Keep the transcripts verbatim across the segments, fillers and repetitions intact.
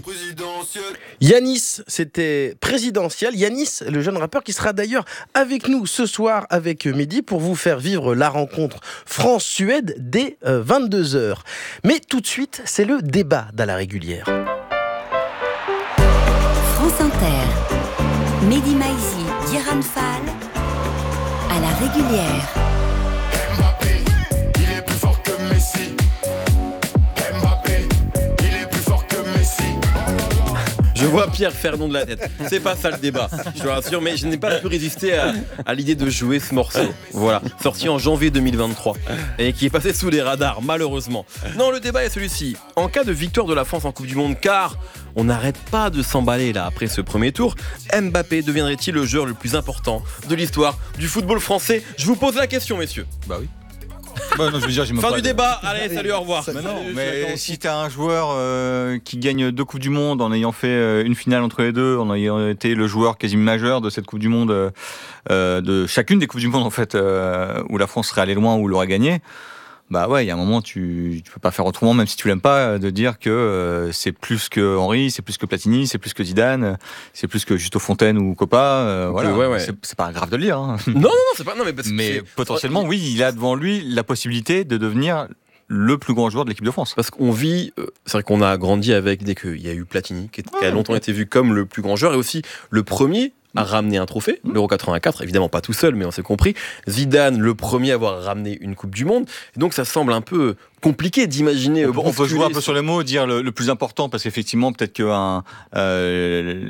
Présidentiel. Yanis, c'était présidentiel. Yanis, le jeune rappeur qui sera d'ailleurs avec nous ce soir avec Mehdi pour vous faire vivre la rencontre France-Suède dès vingt-deux heures. Mais tout de suite, c'est le débat d'à la régulière. France Inter, Mehdi Maizi, Diran Fall, à la régulière. Mbappé, il est plus fort que Messi. Mbappé, il est plus fort que Messi. Je vois Pierre faire nom de la tête. C'est pas ça le débat, je te rassure, mais je n'ai pas pu résister à, à l'idée de jouer ce morceau. Voilà, sorti en janvier deux mille vingt-trois et qui est passé sous les radars, malheureusement. Non, le débat est celui-ci. En cas de victoire de la France en Coupe du Monde, car on n'arrête pas de s'emballer là après ce premier tour, Mbappé deviendrait-il le joueur le plus important de l'histoire du football français ? Je vous pose la question, messieurs. Bah oui. Bah non, je veux dire, j'ai même Fin pas du de... débat, allez, salut, au revoir. Mais non, mais si t'as un joueur euh, qui gagne deux Coupes du Monde en ayant fait euh, une finale entre les deux, en ayant été le joueur quasi majeur de cette Coupe du Monde, euh, de chacune des Coupes du Monde en fait, euh, où la France serait allée loin ou l'aurait gagné, bah ouais, il y a un moment, tu, tu peux pas faire autrement, même si tu l'aimes pas, de dire que euh, c'est plus que Henry, c'est plus que Platini, c'est plus que Zidane, c'est plus que Justo Fontaine ou Copa. Euh, voilà, ouais, ouais. C'est, c'est pas grave de le dire. Hein. Non, non, non, c'est pas. Non, mais parce que mais c'est... potentiellement, oui, il a devant lui la possibilité de devenir le plus grand joueur de l'équipe de France. Parce qu'on vit, euh, c'est vrai qu'on a grandi avec, dès qu'il y a eu Platini, qui, est, qui a longtemps été vu comme le plus grand joueur, et aussi le premier à ramener un trophée, mmh. l'Euro quatre-vingt-quatre, évidemment pas tout seul, mais on s'est compris. Zidane, le premier à avoir ramené une Coupe du Monde. Et donc ça semble un peu compliqué d'imaginer. On, on peut jouer un peu sur les mots, dire le, le plus important, parce qu'effectivement, peut-être qu'un euh,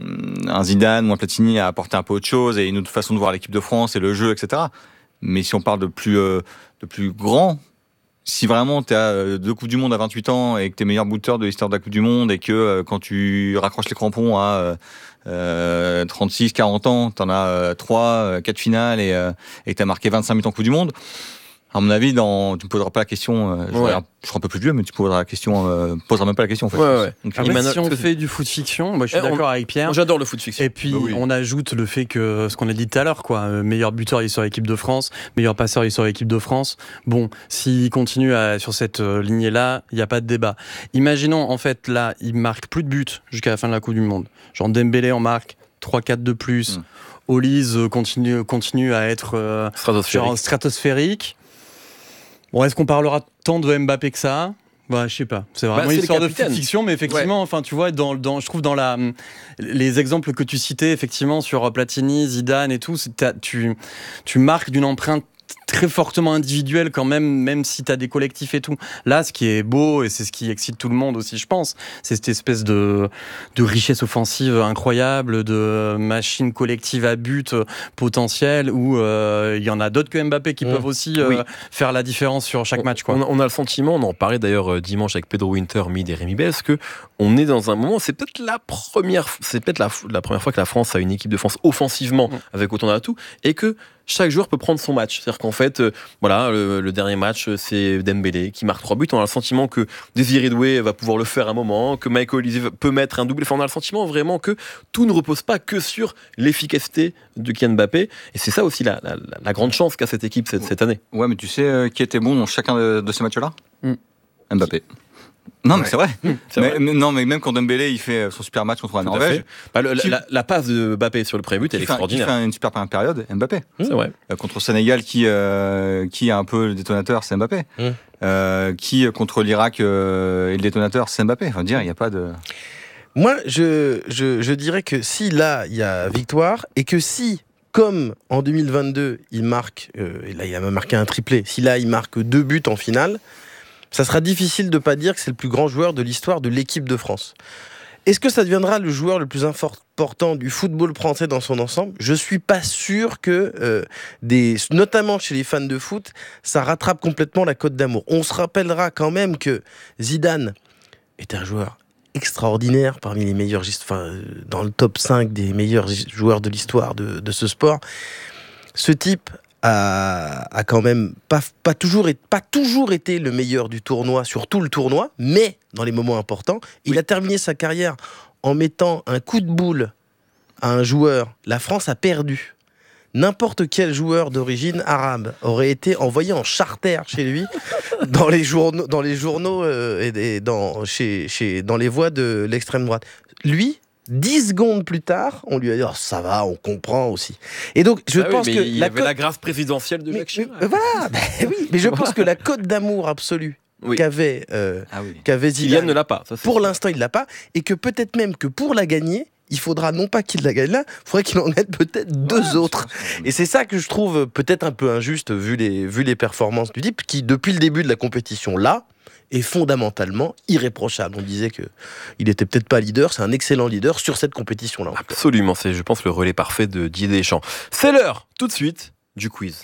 un Zidane ou un Platini a apporté un peu autre chose, et une autre façon de voir l'équipe de France et le jeu, et cetera. Mais si on parle de plus, euh, de plus grand, si vraiment tu as deux Coupes du Monde à vingt-huit ans et que tu es meilleur booter de l'histoire de la Coupe du Monde et que euh, quand tu raccroches les crampons à euh, trente-six quarante ans, tu en as trois, quatre finales et, euh, et que tu as marqué vingt-cinq buts en Coupe du Monde, à mon avis, dans, tu ne me poseras pas la question, euh, je, ouais. regarde, je serai un peu plus vieux, mais tu poseras la question, euh, poseras même pas la question en fait. Ouais, ouais. Donc, après, si on fait du foot fiction, moi je suis eh, d'accord on, avec Pierre. Moi, j'adore le foot fiction. Et puis bah oui. on ajoute le fait que ce qu'on a dit tout à l'heure, quoi, euh, meilleur buteur il est sur l'équipe de France, meilleur passeur il est sur l'équipe de France. Bon, s'il continue à, sur cette euh, lignée-là, il n'y a pas de débat. Imaginons en fait là, il marque plus de buts jusqu'à la fin de la Coupe du Monde. Genre Dembélé en marque trois quatre de plus. Mm. Olise continue, continue à être euh, stratosphérique. stratosphérique. Bon, est-ce qu'on parlera tant de Mbappé que ça ? Bah, je sais pas. C'est vraiment bah, c'est une histoire de fiction, mais effectivement, ouais. enfin, tu vois, dans, dans, je trouve dans la, les exemples que tu citais, effectivement, sur Platini, Zidane et tout, tu, tu marques d'une empreinte très fortement individuel quand même, même si t'as des collectifs et tout. Là, ce qui est beau, et c'est ce qui excite tout le monde aussi, je pense, c'est cette espèce de, de richesse offensive incroyable, de machine collective à but potentielle, où il euh, y en a d'autres que Mbappé qui mmh. peuvent aussi euh, oui. faire la différence sur chaque on, match. Quoi. On, a, on a le sentiment, on en parlait d'ailleurs dimanche avec Pedro Winter, Mid et Rémi Bess, que on est dans un moment, c'est peut-être la première, c'est peut-être la, la première fois que la France a une équipe de France offensivement mmh. avec autant d'atouts, et que chaque joueur peut prendre son match. C'est-à-dire qu'en fait, euh, voilà, le, le dernier match, c'est Dembélé qui marque trois buts. On a le sentiment que Désiré Doué va pouvoir le faire un moment, que Michael Olise peut mettre un doublé. Enfin, on a le sentiment vraiment que tout ne repose pas que sur l'efficacité de Kylian Mbappé. Et c'est ça aussi la, la, la grande chance qu'a cette équipe cette, cette année. Ouais, mais tu sais euh, qui était bon dans chacun de, de ces matchs-là ? mm. Mbappé. Non, mais ouais. c'est vrai. Mmh, c'est mais, vrai. Mais, non, mais même quand Dembélé il fait son super match contre la Norvège, bah, le, qui, la, la passe de Mbappé sur le premier but, elle est extraordinaire. Qui fait une super première période, Mbappé. Mmh. C'est vrai. Euh, contre le Sénégal, qui euh, qui a un peu le détonateur, c'est Mbappé. Mmh. Euh, qui contre l'Irak euh, et le détonateur, c'est Mbappé. Enfin, dire, il n'y a pas de. Moi, je je, je dirais que si là il y a victoire et que si comme en deux mille vingt-deux il marque, euh, et là il a même marqué un triplé. Si là il marque deux buts en finale. Ça sera difficile de ne pas dire que c'est le plus grand joueur de l'histoire de l'équipe de France. Est-ce que ça deviendra le joueur le plus important du football français dans son ensemble ? Je ne suis pas sûr que, euh, des, notamment chez les fans de foot, ça rattrape complètement la cote d'amour. On se rappellera quand même que Zidane était un joueur extraordinaire, parmi les meilleurs, enfin, dans le top cinq des meilleurs joueurs de l'histoire de, de ce sport. Ce type A, a quand même pas, pas, toujours, pas toujours été le meilleur du tournoi sur tout le tournoi, mais dans les moments importants, il oui. a terminé sa carrière en mettant un coup de boule à un joueur. La France a perdu. n'importe quel joueur d'origine arabe aurait été envoyé en charter chez lui, dans les journaux, dans les journaux euh, et, et dans, chez, chez, dans les voies de l'extrême droite. Lui, dix secondes plus tard, on lui a dit oh, ça va, on comprend aussi. Et donc, je ah pense oui, que il y la avait cote... la grâce présidentielle de Jacques Chirac. Mais, voilà, bah, oui, mais je pense que la cote d'amour absolue oui. qu'avait, euh, ah oui. qu'avait Zidane, Kylian ne l'a pas. Ça, pour sûr. L'instant, il l'a pas, et que peut-être même que pour la gagner, il faudra non pas qu'il la gagne là, il faudrait qu'il en aide peut-être deux ouais, autres. Et c'est ça que je trouve peut-être un peu injuste vu les, vu les performances du type qui, depuis le début de la compétition là, est fondamentalement irréprochable. On disait qu'il n'était peut-être pas leader, c'est un excellent leader sur cette compétition-là. Absolument, c'est je pense le relais parfait de Didier Deschamps. C'est l'heure, tout de suite, du quiz.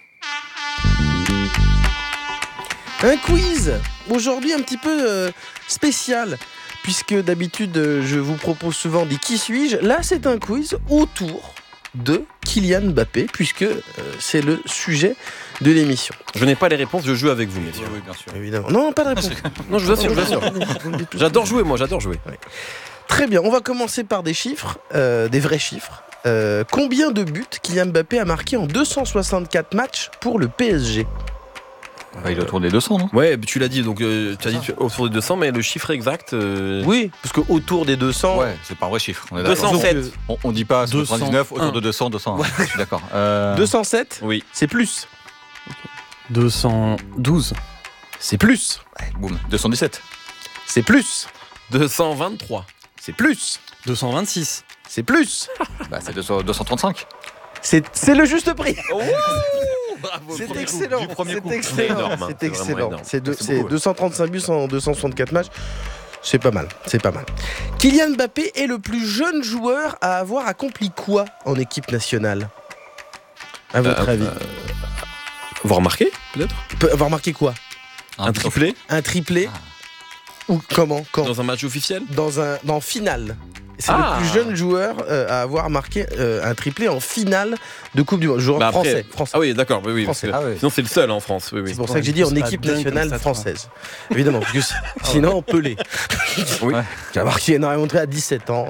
Un quiz, aujourd'hui un petit peu euh, spécial, puisque d'habitude euh, je vous propose souvent des qui suis-je. Là c'est un quiz autour de Kylian Mbappé, puisque euh, c'est le sujet de l'émission. Je n'ai pas les réponses, je joue avec vous, messieurs. Oui, bien sûr. Évidemment. Non, pas de réponse. Non, je vous assure, je vous assure. J'adore jouer, moi, j'adore jouer. Oui. Très bien, on va commencer par des chiffres, euh, des vrais chiffres. Euh, combien de buts Kylian Mbappé a marqué en deux cent soixante-quatre matchs pour le P S G ? Bah, il est autour des deux cents, non ? Ouais, tu l'as dit, donc euh, tu as dit autour des deux cents, mais le chiffre exact... Euh... Oui, parce que autour des deux cents... Ouais, c'est pas un vrai chiffre. On est deux cent sept. On, on dit pas deux cent quatre-vingt-dix-neuf, autour de deux cents, deux cents. Ouais. Je suis d'accord. Euh... deux cent sept ? Oui. C'est plus. deux cent douze. C'est plus. Ouais, boum. deux cent dix-sept. C'est plus. deux cent vingt-trois. C'est plus. deux cent vingt-six. C'est plus. Bah, c'est deux cent trente-cinq. C'est, c'est le juste prix. Oh bravo, c'est premier excellent. Coup, du premier c'est coup. excellent. C'est énorme, hein. C'est C'est excellent. énorme. C'est, de, c'est, c'est beaucoup, deux cent trente-cinq buts en deux cent soixante-quatre matchs. C'est pas mal. C'est pas mal. Kylian Mbappé est le plus jeune joueur à avoir accompli quoi en équipe nationale ? À votre euh, avis ? euh, Avoir marqué, peut-être ? Peut avoir marqué quoi ? Un, un triplé ? Un triplé. Ah. Ou comment ? Quand ? Dans un match officiel ? Dans un dans finale. C'est ah. le plus jeune joueur euh, à avoir marqué euh, un triplé en finale de Coupe du Monde. Joueur bah après, français, français. Ah oui, d'accord. Oui, oui, français. Parce que, ah oui. Sinon, c'est le seul en France. Oui, oui. C'est pour ça que j'ai dit en équipe nationale française. Évidemment, parce que sinon, Pelé. Oui. Qui a marqué énormément de à dix-sept ans.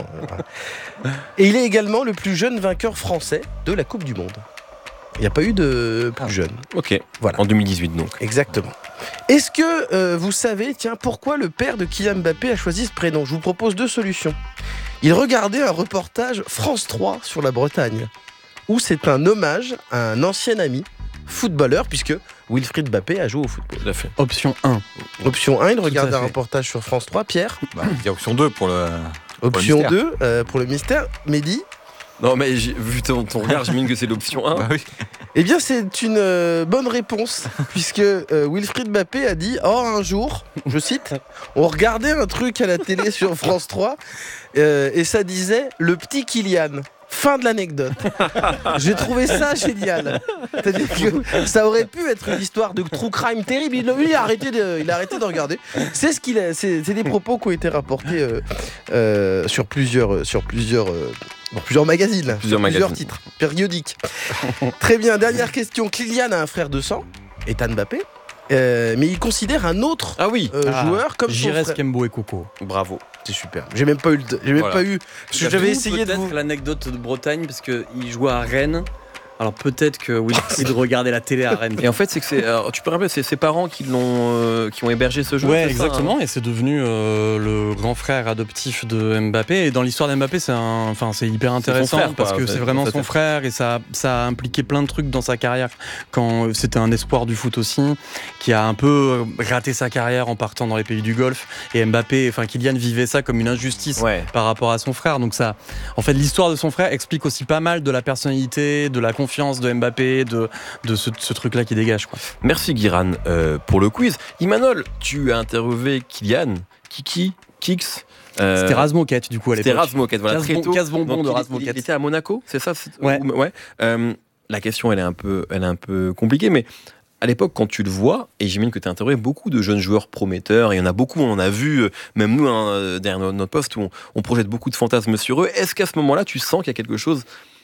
Et il est également le plus jeune vainqueur français de la Coupe du Monde. Il n'y a pas eu de plus jeune. Ok. Voilà. En deux mille dix-huit, donc. Exactement. Est-ce que euh, vous savez, tiens, pourquoi le père de Kylian Mbappé a choisi ce prénom ? Je vous propose deux solutions. Il regardait un reportage France trois sur la Bretagne, où c'est un hommage à un ancien ami, footballeur, puisque Wilfried Mbappé a joué au football. Tout à fait. Option un. Option un, il regardait un reportage sur France trois. Pierre ? Bah, il y a option deux pour le. Option pour le deux, euh, pour le mystère. Mehdi ? Non, mais j'ai, vu ton, ton regard, j'imagine que c'est l'option un. Bah oui. Eh bien, c'est une euh, bonne réponse, puisque euh, Wilfried Mbappé a dit « Oh, un jour, je cite, on regardait un truc à la télé sur France trois, euh, et ça disait « Le petit Kylian ». Fin de l'anecdote. J'ai trouvé ça génial. C'est-à-dire que ça aurait pu être une histoire de true crime terrible. Il, il, a, arrêté de, il a arrêté de regarder. C'est, ce qu'il a, c'est, c'est des propos qui ont été rapportés euh, euh, sur plusieurs, sur plusieurs, euh, dans plusieurs magazines, plusieurs, sur magazines. plusieurs titres périodiques. Très bien. Dernière question. Kylian a un frère de sang, Ethan Mbappé. Euh, mais il considère un autre ah oui. euh, ah, joueur comme son frère. Kembo et Coco. Bravo. C'est super. J'ai même pas eu, le, j'ai même voilà. pas eu. Parce que j'avais essayé de vous. L'anecdote de Bretagne parce que il jouait à Rennes. Alors peut-être que Wilfried regardait la télé à Rennes. Et en fait, c'est que c'est. Alors, tu peux rappeler, c'est ses parents qui l'ont, euh, qui ont hébergé ce joueur. Ouais, c'est exactement. ça, hein. Et c'est devenu euh, le grand frère adoptif de Mbappé. Et dans l'histoire d'Mbappé, c'est un, enfin, c'est hyper intéressant frère, parce quoi, que c'est vraiment son frère et ça, ça a impliqué plein de trucs dans sa carrière. Quand c'était un espoir du foot aussi, qui a un peu raté sa carrière en partant dans les pays du Golfe. Et Mbappé, enfin Kylian vivait ça comme une injustice ouais. par rapport à son frère. Donc ça, en fait, l'histoire de son frère explique aussi pas mal de la personnalité, de la confiance de Mbappé. de, de ce, ce truc-là qui dégage. Quoi. Merci Guiran euh, pour le quiz. Imanol, tu as interviewé Kylian, Kiki, Kix. Euh, c'était Razmoket du coup à l'époque. C'était Razmoket, voilà. Casse, bon, casse bonbon de Razmoket. Il était à Monaco, c'est ça c'est, Ouais. ouais. Euh, la question, elle est un peu, elle est un peu compliquée, mais à l'époque, quand tu le vois, et j'imagine que tu as interviewé beaucoup de jeunes joueurs prometteurs, et il y en a beaucoup, on en a vu, même nous, hein, derrière notre poste, où on, on projette beaucoup de fantasmes sur eux. Est-ce qu'à ce moment-là, tu sens qu'il y a quelque chose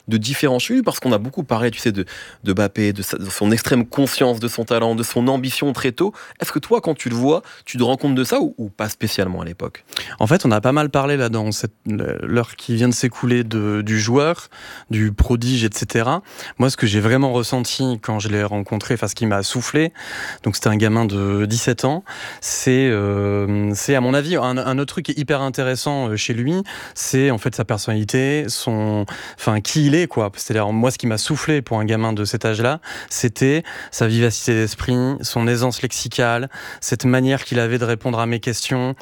de différents chez lui, parce qu'on a beaucoup parlé, tu sais, de, de Mbappé, de, sa, de son extrême conscience, de son talent, de son ambition très tôt. Est-ce que toi, quand tu le vois, tu te rends compte de ça ou, ou pas spécialement à l'époque ? En fait, on a pas mal parlé là dans cette, l'heure qui vient de s'écouler de, du joueur, du prodige, et cetera. Moi, ce que j'ai vraiment ressenti quand je l'ai rencontré, enfin ce qui m'a soufflé, donc c'était un gamin de dix-sept ans, c'est, euh, c'est à mon avis un, un autre truc qui est hyper intéressant chez lui, c'est en fait sa personnalité, son, enfin qui il est quoi. C'est-à-dire moi, ce qui m'a soufflé pour un gamin de cet âge-là, c'était sa vivacité d'esprit, son aisance lexicale, cette manière qu'il avait de répondre à mes questions,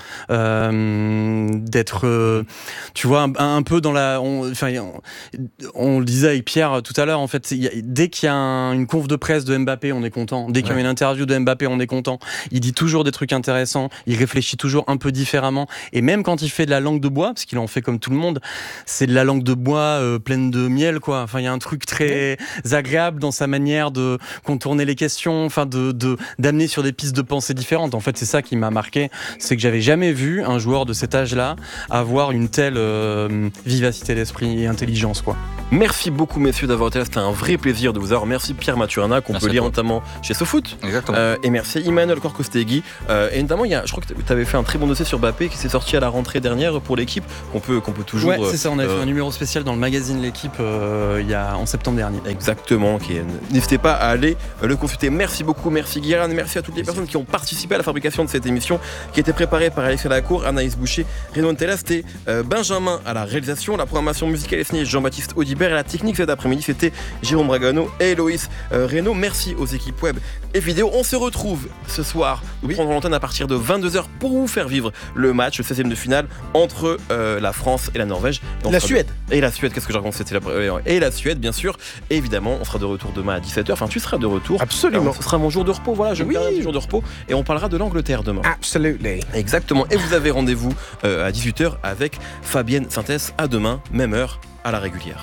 euh, d'être, euh, tu vois, un, un peu dans la, on, enfin, on, on le disait avec Pierre tout à l'heure, en fait, y a, dès qu'il y a un, une conf de presse de Mbappé, on est content. Dès qu'il y a ouais. une interview de Mbappé, on est content. Il dit toujours des trucs intéressants, il réfléchit toujours un peu différemment, et même quand il fait de la langue de bois, parce qu'il en fait comme tout le monde, c'est de la langue de bois euh, pleine de miel, quoi. Enfin, il y a un truc très agréable dans sa manière de contourner les questions, enfin, de, de, d'amener sur des pistes de pensée différentes. En fait, c'est ça qui m'a marqué, c'est que j'avais jamais vu un joueur de cet âge-là avoir une telle euh, vivacité d'esprit et intelligence, quoi. Merci beaucoup, messieurs, d'avoir été là. C'était un vrai plaisir de vous avoir. Merci Pierre Maturana, qu'on merci peut lire notamment chez SoFoot. Exactement. Euh, et merci Emmanuel Corcostegui. Euh, et notamment, il y a, je crois que tu avais fait un très bon dossier sur Mbappé qui s'est sorti à la rentrée dernière pour l'équipe, qu'on peut, qu'on peut toujours. Ouais, c'est ça. On a euh, fait un numéro spécial dans le magazine L'équipe euh, il y a en septembre dernier. Exactement. Qui est, n'hésitez pas à aller le consulter. Merci beaucoup. Merci Guérin. Merci à toutes les personnes qui ont participé à la fabrication de cette émission, qui a été préparée par Alexia Lacour, Anaïs Boucher, Renaud Ntelas et euh, Benjamin à la réalisation. La programmation musicale est signée Jean-Baptiste Audibert et la technique cet après-midi c'était Jérôme Bragano et Héloïse euh, Reynaud. Merci aux équipes web et vidéo. On se retrouve ce soir. Nous oui. prendrons l'antenne à partir de vingt-deux heures pour vous faire vivre le match, le seizième de finale entre euh, la France et la Norvège. Et la Suède. De... Et la Suède, qu'est-ce que je raconte, c'était la... Et la Suède, bien sûr. Et évidemment, on sera de retour demain à dix-sept heures. Enfin, tu seras de retour. Absolument. Euh, ce sera mon jour de repos. Voilà, je oui. me permets jour de repos. Et on parlera de l'Angleterre demain. Absolutely. Exactement. Et vous avez rendez-vous euh, à dix-huit heures avec Fabienne Sintès. À demain, même heure, à la régulière.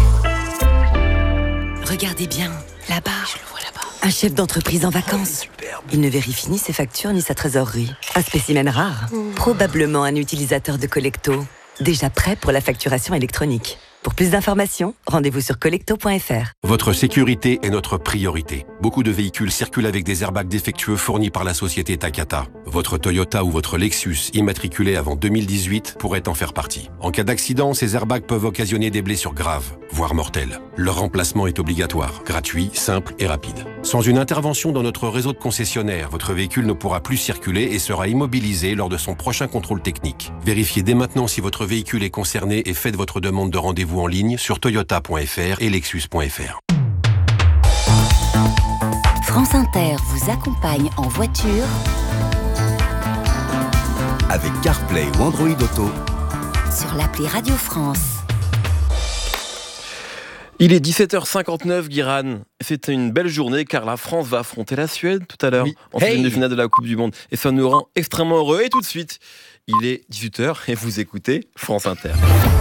Regardez bien, là-bas. Je le vois là-bas. Un chef d'entreprise en vacances. Il ne vérifie ni ses factures ni sa trésorerie. Un spécimen rare. Mmh. Probablement un utilisateur de Collecto. Déjà prêt pour la facturation électronique. Pour plus d'informations, rendez-vous sur collecto point f r. Votre sécurité est notre priorité. Beaucoup de véhicules circulent avec des airbags défectueux fournis par la société Takata. Votre Toyota ou votre Lexus, immatriculé avant deux mille dix-huit, pourrait en faire partie. En cas d'accident, ces airbags peuvent occasionner des blessures graves, voire mortelles. Leur remplacement est obligatoire, gratuit, simple et rapide. Sans une intervention dans notre réseau de concessionnaires, votre véhicule ne pourra plus circuler et sera immobilisé lors de son prochain contrôle technique. Vérifiez dès maintenant si votre véhicule est concerné et faites votre demande de rendez-vous en ligne sur toyota point f r et lexus point f r. France Inter vous accompagne en voiture avec CarPlay ou Android Auto sur l'appli Radio France. Il est dix-sept heures cinquante-neuf, Guiran. C'était une belle journée car la France va affronter la Suède tout à l'heure oui. en hey. finale de la Coupe du Monde. Et ça nous rend extrêmement heureux. Et tout de suite, il est dix-huit heures et vous écoutez France Inter.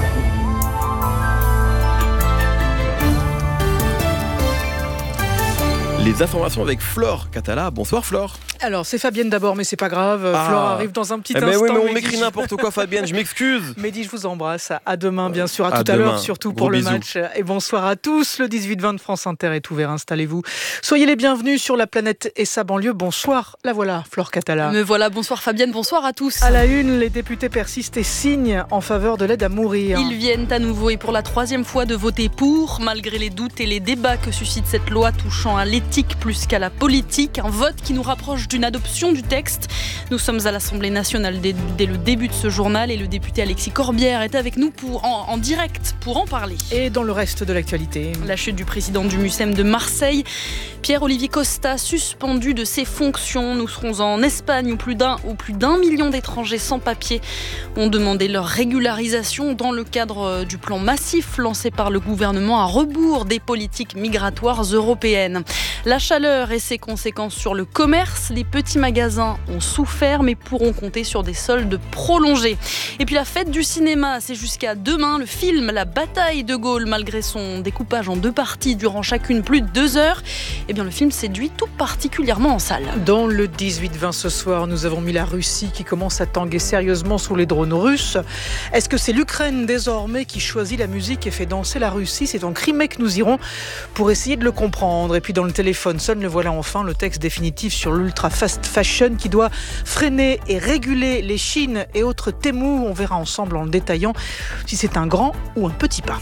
Les informations avec Flore Catala. Bonsoir Flore. Alors c'est Fabienne d'abord, mais c'est pas grave. Ah. Flore arrive dans un petit eh ben instant. Oui, mais on Mehdi, m'écrit je... n'importe quoi, Fabienne. Je m'excuse. Mehdi, je vous embrasse. À demain, bien sûr. À, à tout demain. à l'heure, surtout Gros pour bisous. le match. Et bonsoir à tous. Le dix-huit vingt de France Inter est ouvert. Installez-vous. Soyez les bienvenus sur la planète et sa banlieue. Bonsoir. La voilà, Flore Catala. Me voilà. Bonsoir Fabienne. Bonsoir à tous. À la une, les députés persistent et signent en faveur de l'aide à mourir. Ils viennent à nouveau et pour la troisième fois de voter pour, malgré les doutes et les débats que suscite cette loi touchant à l'éthique plus qu'à la politique. Un vote qui nous rapproche d'une adoption du texte. Nous sommes à l'Assemblée nationale dès, dès le début de ce journal et le député Alexis Corbière est avec nous pour, en, en direct pour en parler. Et dans le reste de l'actualité, la chute du président du MUSEM de Marseille, Pierre-Olivier Costa, suspendu de ses fonctions. Nous serons en Espagne où plus d'un, où plus d'un million d'étrangers sans papier ont demandé leur régularisation dans le cadre du plan massif lancé par le gouvernement à rebours des politiques migratoires européennes. La chaleur et ses conséquences sur le commerce, les petits magasins ont souffert mais pourront compter sur des soldes prolongés. Et puis la fête du cinéma, c'est jusqu'à demain. Le film La bataille de Gaulle, malgré son découpage en deux parties durant chacune plus de deux heures, eh bien le film séduit tout particulièrement en salle. Dans le dix-huit vingt ce soir, nous avons mis la Russie qui commence à tanguer sérieusement sous les drones russes. Est-ce que c'est l'Ukraine désormais qui choisit la musique et fait danser la Russie? C'est en Crimée que nous irons pour essayer de le comprendre. Et puis dans le téléphone sonne, le voilà enfin, le texte définitif sur l'ultra fast fashion qui doit freiner et réguler les Chines et autres Temu. On verra ensemble en le détaillant si c'est un grand ou un petit pas.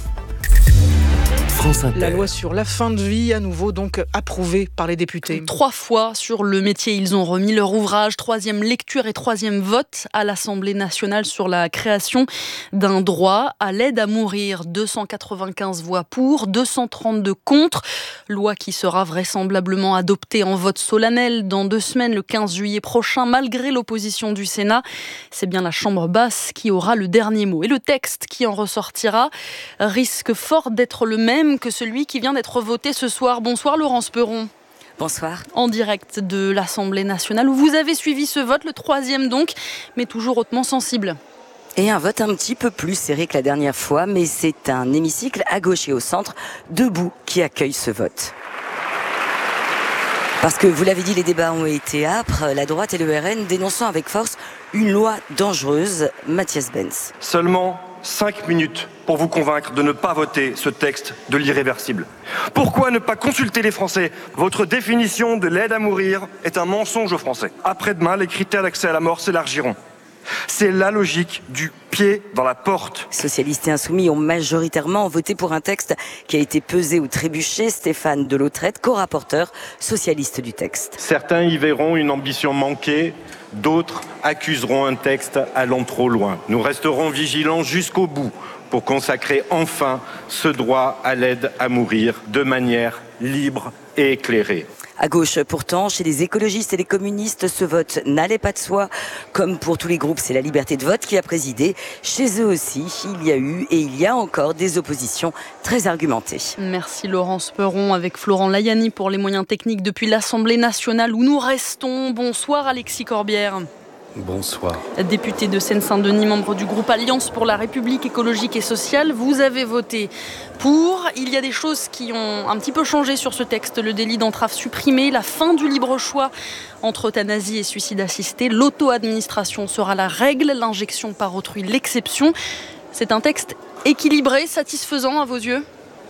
La loi sur la fin de vie, à nouveau donc approuvée par les députés. Trois fois sur le métier, ils ont remis leur ouvrage. Troisième lecture et troisième vote à l'Assemblée nationale sur la création d'un droit à l'aide à mourir. deux cent quatre-vingt-quinze voix pour, deux cent trente-deux contre. Loi qui sera vraisemblablement adoptée en vote solennel dans deux semaines, le quinze juillet prochain, malgré l'opposition du Sénat. C'est bien la Chambre basse qui aura le dernier mot. Et le texte qui en ressortira risque fort d'être le même que celui qui vient d'être voté ce soir. Bonsoir Laurence Perron. Bonsoir. En direct de l'Assemblée nationale où vous avez suivi ce vote, le troisième donc, mais toujours hautement sensible. Et un vote un petit peu plus serré que la dernière fois, mais c'est un hémicycle à gauche et au centre, debout, qui accueille ce vote. Parce que, vous l'avez dit, les débats ont été âpres, la droite et le R N dénonçant avec force une loi dangereuse. Mathias Benz. Seulement cinq minutes pour vous convaincre de ne pas voter ce texte de l'irréversible. Pourquoi ne pas consulter les Français? Votre définition de l'aide à mourir est un mensonge aux Français. Après-demain, les critères d'accès à la mort s'élargiront. C'est la logique du pied dans la porte. Socialistes et Insoumis ont majoritairement voté pour un texte qui a été pesé ou trébuché. Stéphane Delautrette, co-rapporteur socialiste du texte. Certains y verront une ambition manquée, d'autres accuseront un texte allant trop loin. Nous resterons vigilants jusqu'au bout pour consacrer enfin ce droit à l'aide à mourir de manière libre et éclairée. À gauche, pourtant, chez les écologistes et les communistes, ce vote n'allait pas de soi. Comme pour tous les groupes, c'est la liberté de vote qui a présidé. Chez eux aussi, il y a eu et il y a encore des oppositions très argumentées. Merci Laurence Perron avec Florent Layani pour les moyens techniques depuis l'Assemblée nationale où nous restons. Bonsoir Alexis Corbière. Bonsoir. Député de Seine-Saint-Denis, membre du groupe Alliance pour la République écologique et sociale, vous avez voté pour. Il y a des choses qui ont un petit peu changé sur ce texte. Le délit d'entrave supprimé, la fin du libre choix entre euthanasie et suicide assisté. L'auto-administration sera la règle, l'injection par autrui l'exception. C'est un texte équilibré, satisfaisant à vos yeux ?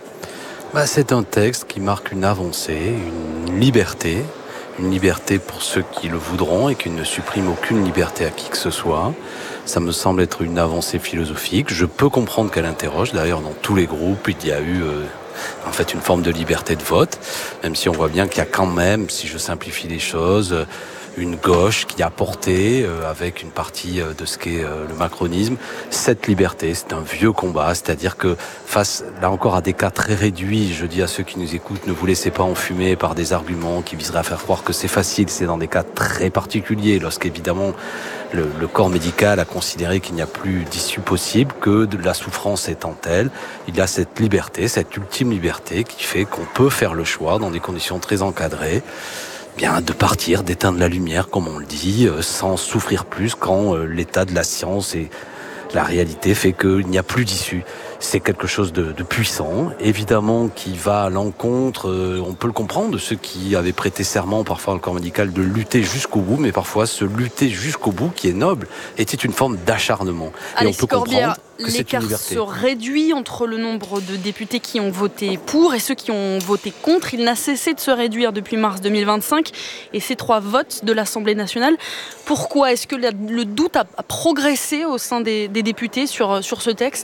Bah, c'est un texte qui marque une avancée, une liberté. Une liberté pour ceux qui le voudront et qui ne supprime aucune liberté à qui que ce soit. Ça me semble être une avancée philosophique. Je peux comprendre qu'elle interroge. D'ailleurs, dans tous les groupes, il y a eu euh, en fait une forme de liberté de vote, même si on voit bien qu'il y a quand même, si je simplifie les choses, une gauche qui a porté, euh, avec une partie euh, de ce qu'est euh, le macronisme, cette liberté. C'est un vieux combat, c'est-à-dire que face, là encore, à des cas très réduits, je dis à ceux qui nous écoutent, ne vous laissez pas enfumer par des arguments qui viseraient à faire croire que c'est facile. C'est dans des cas très particuliers, lorsqu'évidemment le, le corps médical a considéré qu'il n'y a plus d'issue possible, que de la souffrance étant telle, il y a cette liberté, cette ultime liberté qui fait qu'on peut faire le choix dans des conditions très encadrées, bien de partir, d'éteindre la lumière, comme on le dit, euh, sans souffrir plus quand euh, l'état de la science et la réalité fait qu'il n'y a plus d'issue. C'est quelque chose de, de puissant, évidemment, qui va à l'encontre, euh, on peut le comprendre, de ceux qui avaient prêté serment, parfois dans le corps médical, de lutter jusqu'au bout, mais parfois ce lutter jusqu'au bout, qui est noble, était une forme d'acharnement. Alexis et on peut Corbière, comprendre que c'est l'écart une liberté. se réduit entre le nombre de députés qui ont voté pour et ceux qui ont voté contre. Il n'a cessé de se réduire depuis mars deux mille vingt-cinq et ces trois votes de l'Assemblée nationale. Pourquoi est-ce que le doute a progressé au sein des, des députés sur, sur ce texte ?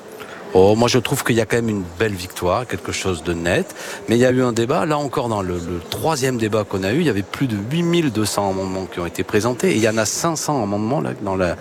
Oh, moi je trouve qu'il y a quand même une belle victoire, quelque chose de net, mais il y a eu un débat, là encore dans le, le troisième débat qu'on a eu, il y avait plus de huit mille deux cents amendements qui ont été présentés, et il y en a cinq cents amendements là, dans la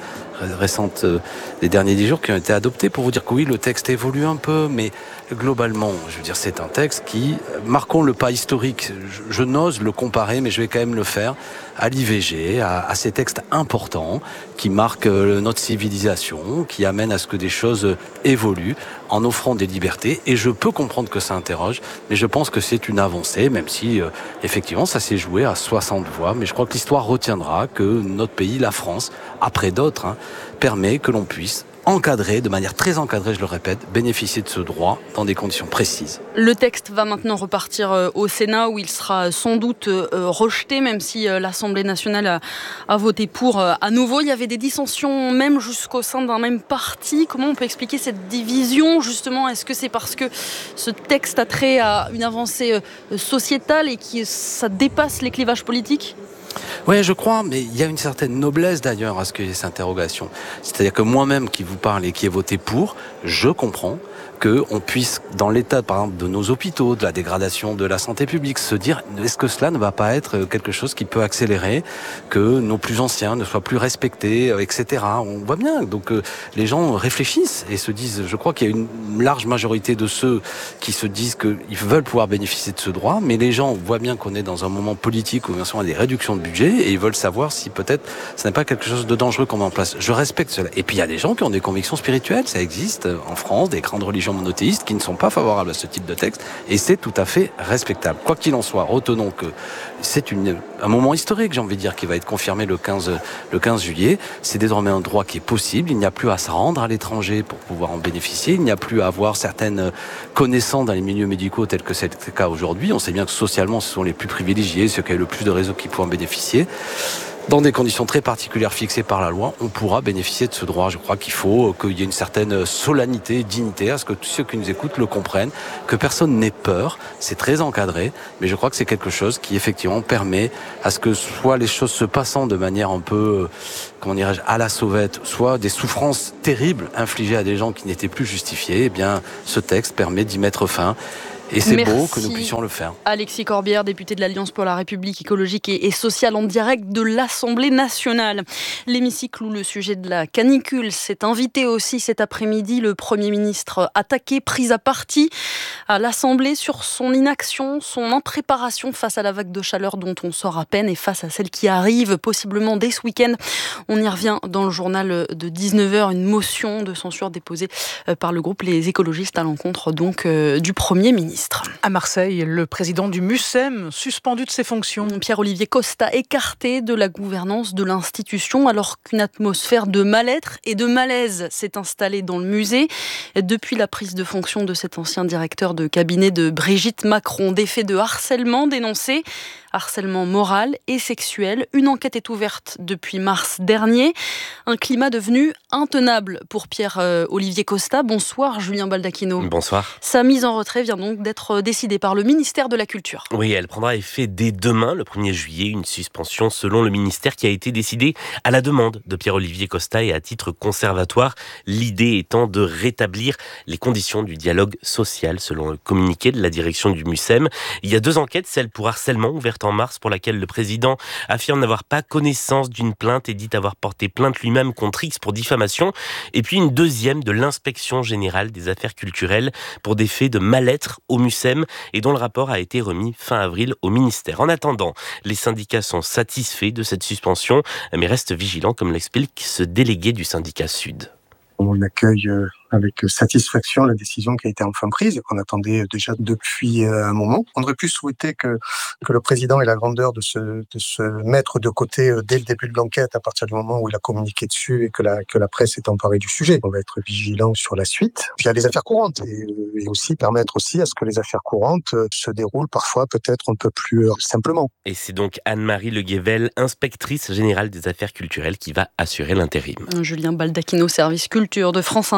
récentes euh, des derniers dix jours qui ont été adoptées pour vous dire que oui, le texte évolue un peu, mais globalement, je veux dire, c'est un texte qui, marquons le pas historique, je, je n'ose le comparer, mais je vais quand même le faire, à l'I V G, à, à ces textes importants qui marquent euh, notre civilisation, qui amènent à ce que des choses évoluent en offrant des libertés. Et je peux comprendre que ça interroge, mais je pense que c'est une avancée, même si, euh, effectivement, ça s'est joué à soixante voix. Mais je crois que l'histoire retiendra que notre pays, la France, après d'autres, hein, permet que l'on puisse encadrer, de manière très encadrée, je le répète, bénéficier de ce droit dans des conditions précises. Le texte va maintenant repartir au Sénat où il sera sans doute rejeté, même si l'Assemblée nationale a, a voté pour à nouveau. Il y avait des dissensions même jusqu'au sein d'un même parti. Comment on peut expliquer cette division justement ? Est-ce que c'est parce que ce texte a trait à une avancée sociétale et que ça dépasse les clivages politiques ? Oui, je crois, mais il y a une certaine noblesse d'ailleurs à ce qu'il y ait cette interrogation. C'est-à-dire que moi-même qui vous parle et qui ai voté pour, je comprends qu'on puisse, dans l'état par exemple de nos hôpitaux, de la dégradation de la santé publique, se dire est-ce que cela ne va pas être quelque chose qui peut accélérer, que nos plus anciens ne soient plus respectés, et cetera. On voit bien, donc euh, les gens réfléchissent et se disent, je crois qu'il y a une large majorité de ceux qui se disent qu'ils veulent pouvoir bénéficier de ce droit, mais les gens voient bien qu'on est dans un moment politique où bien sûr on a des réductions de budget et ils veulent savoir si peut-être ce n'est pas quelque chose de dangereux qu'on met en place. Je respecte cela. Et puis il y a des gens qui ont des convictions spirituelles, ça existe en France, des grandes religions monothéistes qui ne sont pas favorables à ce type de texte et c'est tout à fait respectable. Quoi qu'il en soit, retenons que c'est une, un moment historique, j'ai envie de dire, qui va être confirmé le quinze, le quinze juillet. C'est désormais un droit qui est possible. Il n'y a plus à se rendre à l'étranger pour pouvoir en bénéficier. Il n'y a plus à avoir certaines connaissances dans les milieux médicaux tels que c'est le cas aujourd'hui. On sait bien que socialement, ce sont les plus privilégiés, ceux qui ont le plus de réseaux qui peuvent en bénéficier. Dans des conditions très particulières fixées par la loi, on pourra bénéficier de ce droit. Je crois qu'il faut qu'il y ait une certaine solennité, dignité, à ce que tous ceux qui nous écoutent le comprennent, que personne n'ait peur. C'est très encadré, mais je crois que c'est quelque chose qui effectivement permet à ce que soit les choses se passant de manière un peu, comment dirais-je, à la sauvette, soit des souffrances terribles infligées à des gens qui n'étaient plus justifiées. Eh bien, ce texte permet d'y mettre fin. Et c'est Merci. beau que nous puissions le faire. Alexis Corbière, député de l'Alliance pour la République écologique et sociale en direct de l'Assemblée nationale. L'hémicycle où le sujet de la canicule s'est invité aussi cet après-midi. Le Premier ministre attaqué, pris à partie à l'Assemblée sur son inaction, son impréparation face à la vague de chaleur dont on sort à peine et face à celle qui arrive possiblement dès ce week-end. On y revient dans le journal de dix-neuf heures. Une motion de censure déposée par le groupe Les Écologistes à l'encontre donc du Premier ministre. À Marseille, le président du MUCEM, suspendu de ses fonctions. Pierre-Olivier Costa, écarté de la gouvernance de l'institution, alors qu'une atmosphère de mal-être et de malaise s'est installée dans le musée. Depuis la prise de fonction de cet ancien directeur de cabinet de Brigitte Macron, des faits de harcèlement dénoncés, harcèlement moral et sexuel. Une enquête est ouverte depuis mars dernier. Un climat devenu intenable pour Pierre-Olivier Costa. Bonsoir Julien Baldacchino. Bonsoir. Sa mise en retrait vient donc d'être décidée par le ministère de la Culture. Oui, elle prendra effet dès demain, le premier juillet. Une suspension selon le ministère qui a été décidée à la demande de Pierre-Olivier Costa et à titre conservatoire. L'idée étant de rétablir les conditions du dialogue social selon le communiqué de la direction du MUCEM. Il y a deux enquêtes, celle pour harcèlement ouverte en mars pour laquelle le président affirme n'avoir pas connaissance d'une plainte et dit avoir porté plainte lui-même contre X pour diffamation. Et puis une deuxième de l'inspection générale des affaires culturelles pour des faits de mal-être au MUCEM et dont le rapport a été remis fin avril au ministère. En attendant, les syndicats sont satisfaits de cette suspension mais restent vigilants comme l'explique ce délégué du syndicat Sud. On accueille avec satisfaction la décision qui a été enfin prise et qu'on attendait déjà depuis un moment. On aurait pu souhaiter que, que le président ait la grandeur de se, de se mettre de côté dès le début de l'enquête à partir du moment où il a communiqué dessus et que la, que la presse est emparée du sujet. On va être vigilant sur la suite. Puis il y a les affaires courantes et, et aussi permettre aussi à ce que les affaires courantes se déroulent parfois peut-être un peu plus simplement. Et c'est donc Anne-Marie Le Guével, inspectrice générale des affaires culturelles, qui va assurer l'intérim. Julien Baldacchino, service culture de France Inter.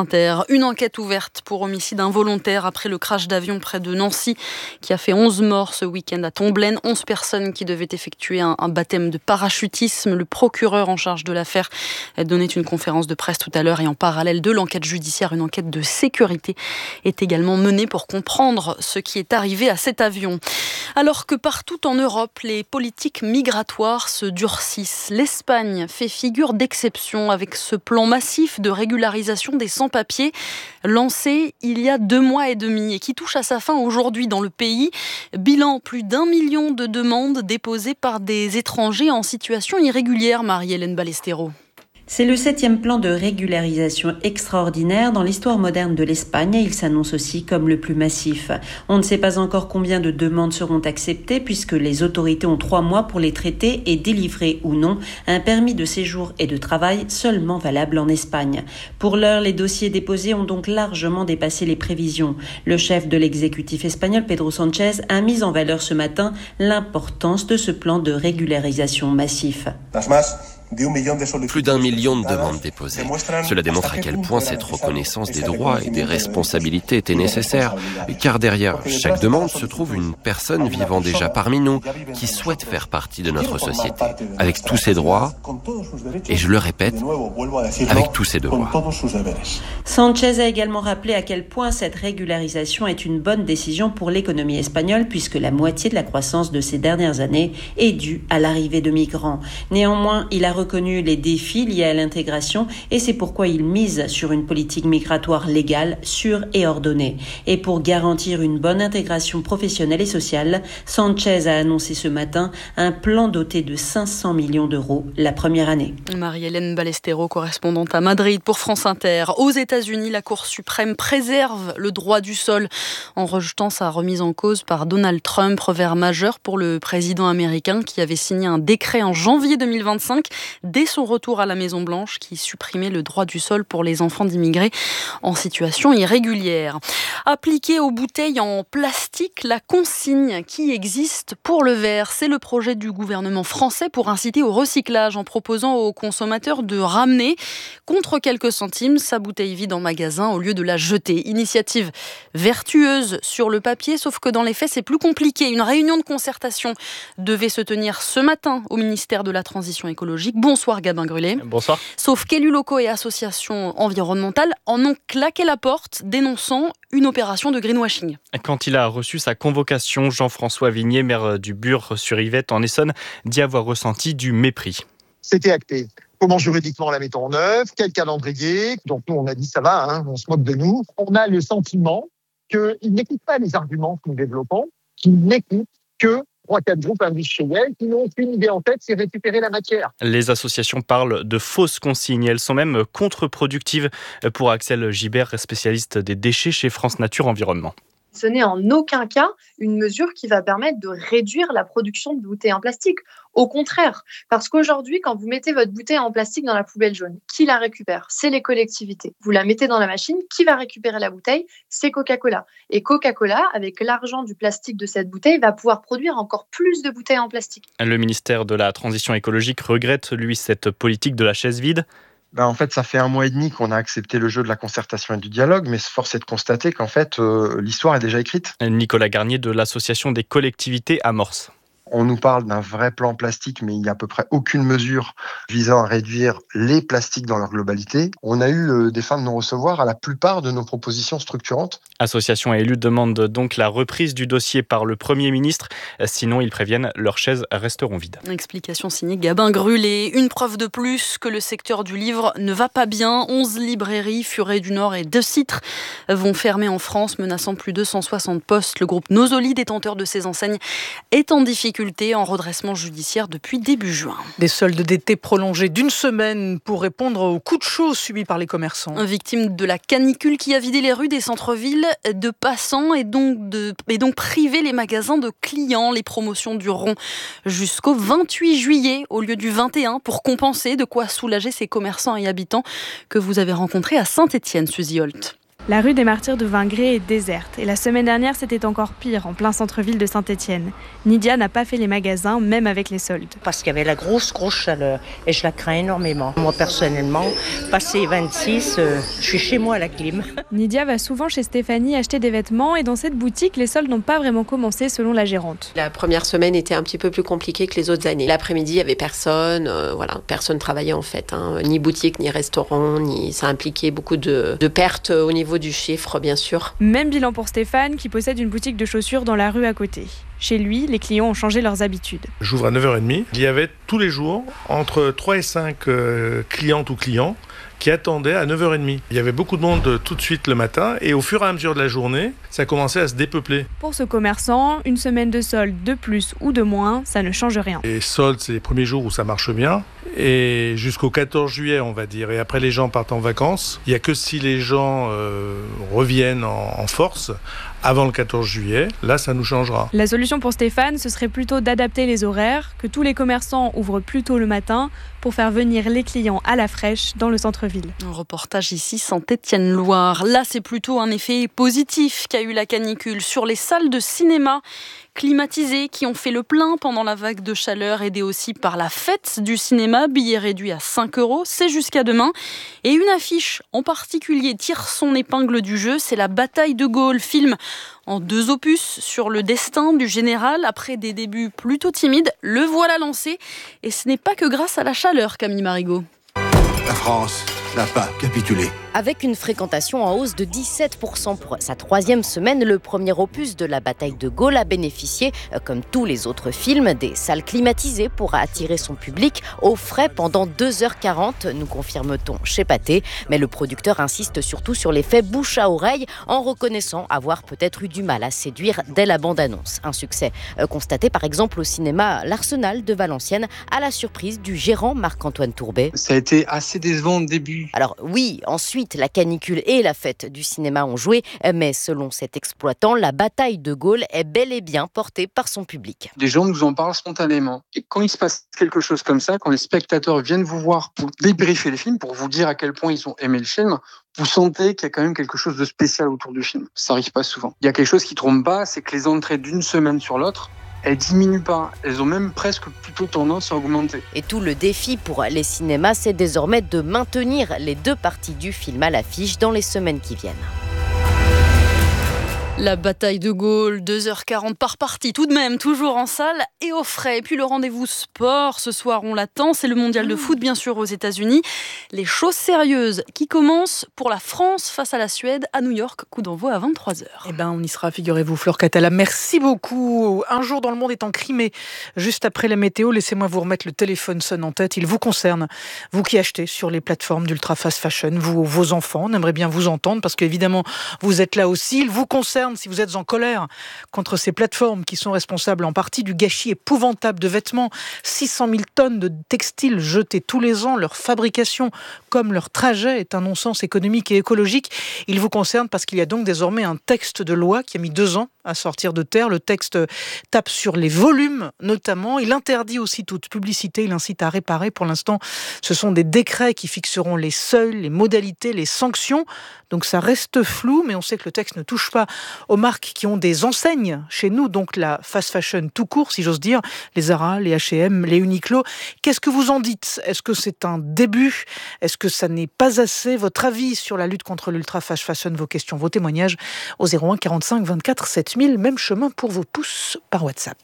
Hier, une enquête ouverte pour homicide involontaire après le crash d'avion près de Nancy qui a fait onze morts ce week-end à Tomblaine. onze personnes qui devaient effectuer un, un baptême de parachutisme. Le procureur en charge de l'affaire donnait une conférence de presse tout à l'heure et en parallèle de l'enquête judiciaire, une enquête de sécurité est également menée pour comprendre ce qui est arrivé à cet avion. Alors que partout en Europe, les politiques migratoires se durcissent. L'Espagne fait figure d'exception avec ce plan massif de régularisation des sans-papiers lancé il y a deux mois et demi et qui touche à sa fin aujourd'hui dans le pays. Bilan, plus d'un million de demandes déposées par des étrangers en situation irrégulière, Marie-Hélène Ballesteros. C'est le septième plan de régularisation extraordinaire dans l'histoire moderne de l'Espagne et il s'annonce aussi comme le plus massif. On ne sait pas encore combien de demandes seront acceptées puisque les autorités ont trois mois pour les traiter et délivrer ou non un permis de séjour et de travail seulement valable en Espagne. Pour l'heure, les dossiers déposés ont donc largement dépassé les prévisions. Le chef de l'exécutif espagnol, Pedro Sánchez, a mis en valeur ce matin l'importance de ce plan de régularisation massif. Plus d'un million de demandes déposées. Cela démontre à quel point cette reconnaissance des droits et des responsabilités était nécessaire, car derrière chaque demande se trouve une personne vivant déjà parmi nous qui souhaite faire partie de notre société, avec tous ses droits, et je le répète, avec tous ses devoirs. Sánchez a également rappelé à quel point cette régularisation est une bonne décision pour l'économie espagnole, puisque la moitié de la croissance de ces dernières années est due à l'arrivée de migrants. Néanmoins, il a reconnu les défis liés à l'intégration et c'est pourquoi il mise sur une politique migratoire légale, sûre et ordonnée. Et pour garantir une bonne intégration professionnelle et sociale, Sánchez a annoncé ce matin un plan doté de cinq cents millions d'euros la première année. Marie-Hélène Ballesteros, correspondante à Madrid pour France Inter. Aux États-Unis, la Cour suprême préserve le droit du sol en rejetant sa remise en cause par Donald Trump, revers majeur pour le président américain qui avait signé un décret en janvier deux mille vingt-cinq dès son retour à la Maison-Blanche qui supprimait le droit du sol pour les enfants d'immigrés en situation irrégulière. Appliquer aux bouteilles en plastique la consigne qui existe pour le verre, c'est le projet du gouvernement français pour inciter au recyclage en proposant aux consommateurs de ramener contre quelques centimes sa bouteille vide en magasin au lieu de la jeter. Initiative vertueuse sur le papier, sauf que dans les faits c'est plus compliqué. Une réunion de concertation devait se tenir ce matin au ministère de la Transition écologique. Bonsoir Gabin Grullet. Bonsoir. Sauf qu'élus locaux et associations environnementales en ont claqué la porte, dénonçant une opération de greenwashing. Quand il a reçu sa convocation, Jean-François Vignier, maire du Bure-sur-Yvette en Essonne, dit avoir ressenti du mépris. C'était acté. Comment juridiquement la mettons en œuvre? Quel calendrier? Donc nous, on a dit ça va, hein, on se moque de nous. On a le sentiment qu'ils n'écoutent pas les arguments que nous développons, qu'ils n'écoutent que trois quatre groupes industriels qui n'ont qu'une idée en tête, c'est récupérer la matière. Les associations parlent de fausses consignes. Elles sont même contre-productives pour Axel Gibert, spécialiste des déchets chez France Nature Environnement. Ce n'est en aucun cas une mesure qui va permettre de réduire la production de bouteilles en plastique. Au contraire, parce qu'aujourd'hui, quand vous mettez votre bouteille en plastique dans la poubelle jaune, qui la récupère? C'est les collectivités. Vous la mettez dans la machine, qui va récupérer la bouteille? C'est Coca-Cola. Et Coca-Cola, avec l'argent du plastique de cette bouteille, va pouvoir produire encore plus de bouteilles en plastique. Le ministère de la Transition écologique regrette, lui, cette politique de la chaise vide. Ben en fait, ça fait un mois et demi qu'on a accepté le jeu de la concertation et du dialogue, mais force est de constater qu'en fait, euh, l'histoire est déjà écrite. Nicolas Garnier de l'Association des collectivités Amorce. On nous parle d'un vrai plan plastique, mais il n'y a à peu près aucune mesure visant à réduire les plastiques dans leur globalité. On a eu euh, des fins de non-recevoir à la plupart de nos propositions structurantes. Associations et élus demandent donc la reprise du dossier par le Premier ministre. Sinon, ils préviennent, leurs chaises resteront vides. Explication signée Gabin Grullet. Une preuve de plus que le secteur du livre ne va pas bien. onze librairies, Furet du Nord et De Citre, vont fermer en France, menaçant plus de cent soixante postes. Le groupe Nosoli, détenteur de ces enseignes, est en difficulté en redressement judiciaire depuis début juin. Des soldes d'été prolongés d'une semaine pour répondre aux coups de chaud subis par les commerçants. Victime de la canicule qui a vidé les rues des centres-villes de passants et donc, de, et donc privé les magasins de clients. Les promotions dureront jusqu'au vingt-huit juillet au lieu du vingt et un pour compenser, de quoi soulager ces commerçants et habitants que vous avez rencontrés à Saint-Étienne, Suzy Holt. La rue des Martyrs de Vingré est déserte et la semaine dernière c'était encore pire en plein centre-ville de Saint-Étienne. Nidia n'a pas fait les magasins même avec les soldes. Parce qu'il y avait la grosse grosse chaleur et je la crains énormément. Moi personnellement, passé vingt-six, euh, je suis chez moi à la clim. Nidia va souvent chez Stéphanie acheter des vêtements et dans cette boutique les soldes n'ont pas vraiment commencé selon la gérante. La première semaine était un petit peu plus compliquée que les autres années. L'après-midi il y avait personne, euh, voilà, personne travaillait en fait, hein. Ni boutique ni restaurant, ni ça impliquait beaucoup de, de pertes au niveau du chiffre, bien sûr. Même bilan pour Stéphane, qui possède une boutique de chaussures dans la rue à côté. Chez lui, les clients ont changé leurs habitudes. J'ouvre à neuf heures trente. Il y avait tous les jours entre trois et cinq euh, clientes ou clients qui attendaient à neuf heures trente. Il y avait beaucoup de monde tout de suite le matin et au fur et à mesure de la journée, ça commençait à se dépeupler. Pour ce commerçant, une semaine de solde de plus ou de moins, ça ne change rien. Les soldes, c'est les premiers jours où ça marche bien et jusqu'au quatorze juillet, on va dire. Et après, les gens partent en vacances. Il n'y a que si les gens euh, reviennent en, en force avant le quatorze juillet, là, ça nous changera. La solution pour Stéphane, ce serait plutôt d'adapter les horaires, que tous les commerçants ouvrent plus tôt le matin pour faire venir les clients à la fraîche dans le centre-ville. Un reportage ici, Saint-Étienne-Loire. Là, c'est plutôt un effet positif qu'a eu la canicule sur les salles de cinéma climatisées qui ont fait le plein pendant la vague de chaleur, aidée aussi par la fête du cinéma, billets réduits à cinq euros, c'est jusqu'à demain. Et une affiche en particulier tire son épingle du jeu, c'est La Bataille de Gaulle, film en deux opus sur le destin du général. Après des débuts plutôt timides, le voilà lancé. Et ce n'est pas que grâce à la chaleur, Camille Marigot. La France n'a pas capitulé. Avec une fréquentation en hausse de dix-sept pour cent pour sa troisième semaine, le premier opus de La Bataille de Gaulle a bénéficié, comme tous les autres films, des salles climatisées pour attirer son public au frais pendant deux heures quarante, nous confirme-t-on chez Pathé. Mais le producteur insiste surtout sur l'effet bouche à oreille en reconnaissant avoir peut-être eu du mal à séduire dès la bande-annonce. Un succès constaté par exemple au cinéma L'Arsenal de Valenciennes à la surprise du gérant Marc-Antoine Tourbet. Ça a été assez décevant au début. Alors oui, ensuite la canicule et la fête du cinéma ont joué, mais selon cet exploitant, La Bataille de Gaulle est bel et bien portée par son public. Les gens nous en parlent spontanément. Et quand il se passe quelque chose comme ça, quand les spectateurs viennent vous voir pour débriefer les films, pour vous dire à quel point ils ont aimé le film, vous sentez qu'il y a quand même quelque chose de spécial autour du film. Ça n'arrive pas souvent. Il y a quelque chose qui ne trompe pas, c'est que les entrées d'une semaine sur l'autre, elles diminuent pas, elles ont même presque plutôt tendance à augmenter. Et tout le défi pour les cinémas, c'est désormais de maintenir les deux parties du film à l'affiche dans les semaines qui viennent. La Bataille de Gaulle, deux heures quarante par partie, tout de même, toujours en salle et au frais. Et puis le rendez-vous sport, ce soir on l'attend, c'est le mondial de foot bien sûr aux États-Unis. Les choses sérieuses qui commencent pour la France face à la Suède à New York, coup d'envoi à vingt-trois heures. Eh ben on y sera, figurez-vous, Flore Catala. Merci beaucoup. Un jour dans le monde est en Crimée. Juste après la météo, laissez-moi vous remettre le téléphone sonne en tête. Il vous concerne, vous qui achetez sur les plateformes d'ultra fast fashion, vous, vos enfants. On aimerait bien vous entendre parce qu'évidemment vous êtes là aussi. Il vous concerne si vous êtes en colère contre ces plateformes qui sont responsables en partie du gâchis épouvantable de vêtements. six cent mille tonnes de textiles jetés tous les ans, leur fabrication comme leur trajet est un non-sens économique et écologique. Il vous concerne parce qu'il y a donc désormais un texte de loi qui a mis deux ans à sortir de terre. Le texte tape sur les volumes notamment. Il interdit aussi toute publicité, il incite à réparer. Pour l'instant, ce sont des décrets qui fixeront les seuils, les modalités, les sanctions. Donc ça reste flou, mais on sait que le texte ne touche pas aux marques qui ont des enseignes chez nous, donc la fast fashion tout court, si j'ose dire, les Zara, les H et M, les Uniqlo. Qu'est-ce que vous en dites ? Est-ce que c'est un début ? Est-ce que ça n'est pas assez ? Votre avis sur la lutte contre l'ultra fast fashion, vos questions, vos témoignages au zéro un quarante-cinq vingt-quatre sept mille, même chemin pour vos pouces par WhatsApp.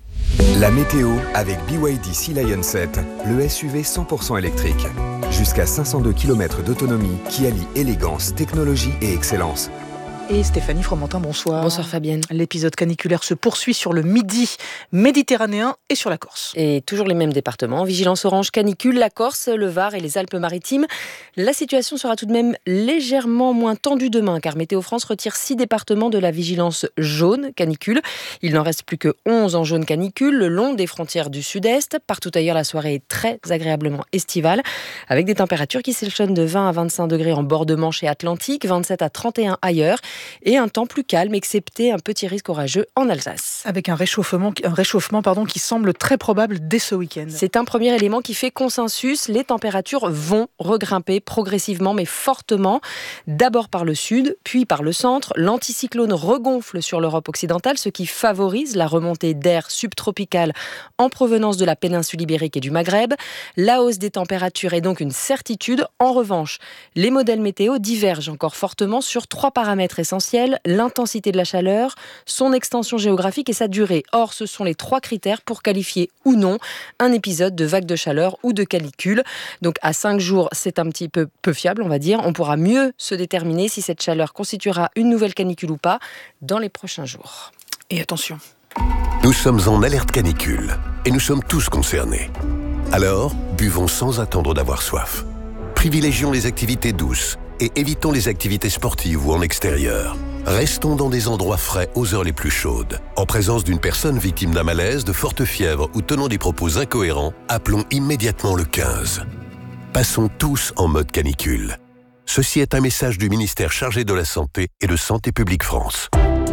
La météo avec B Y D Sea Lion sept, le S U V cent pour cent électrique. Jusqu'à cinq cent deux kilomètres d'autonomie qui allie élégance, technologie et excellence. Et Stéphanie Fromentin, bonsoir. Bonsoir Fabienne. L'épisode caniculaire se poursuit sur le midi méditerranéen et sur la Corse. Et toujours les mêmes départements, vigilance orange canicule, la Corse, le Var et les Alpes-Maritimes. La situation sera tout de même légèrement moins tendue demain, car Météo France retire six départements de la vigilance jaune canicule. Il n'en reste plus que onze en jaune canicule, le long des frontières du sud-est. Partout ailleurs, la soirée est très agréablement estivale, avec des températures qui s'échelonnent de vingt à vingt-cinq degrés en bord de Manche et Atlantique, vingt-sept à trente et un ailleurs. et un temps plus calme, excepté un petit risque orageux en Alsace. Avec un réchauffement, un réchauffement pardon, qui semble très probable dès ce week-end. C'est un premier élément qui fait consensus. Les températures vont regrimper progressivement mais fortement. D'abord par le sud, puis par le centre. L'anticyclone regonfle sur l'Europe occidentale, ce qui favorise la remontée d'air subtropical en provenance de la péninsule ibérique et du Maghreb. La hausse des températures est donc une certitude. En revanche, les modèles météo divergent encore fortement sur trois paramètres essentiels: l'intensité de la chaleur, son extension géographique et sa durée. Or, ce sont les trois critères pour qualifier ou non un épisode de vague de chaleur ou de canicule. Donc à cinq jours, c'est un petit peu peu fiable, on va dire. On pourra mieux se déterminer si cette chaleur constituera une nouvelle canicule ou pas dans les prochains jours. Et attention. Nous sommes en alerte canicule et nous sommes tous concernés. Alors, buvons sans attendre d'avoir soif. Privilégions les activités douces et évitons les activités sportives ou en extérieur. Restons dans des endroits frais aux heures les plus chaudes. En présence d'une personne victime d'un malaise, de forte fièvre ou tenant des propos incohérents, appelons immédiatement le quinze. Passons tous en mode canicule. Ceci est un message du ministère chargé de la Santé et de Santé publique France.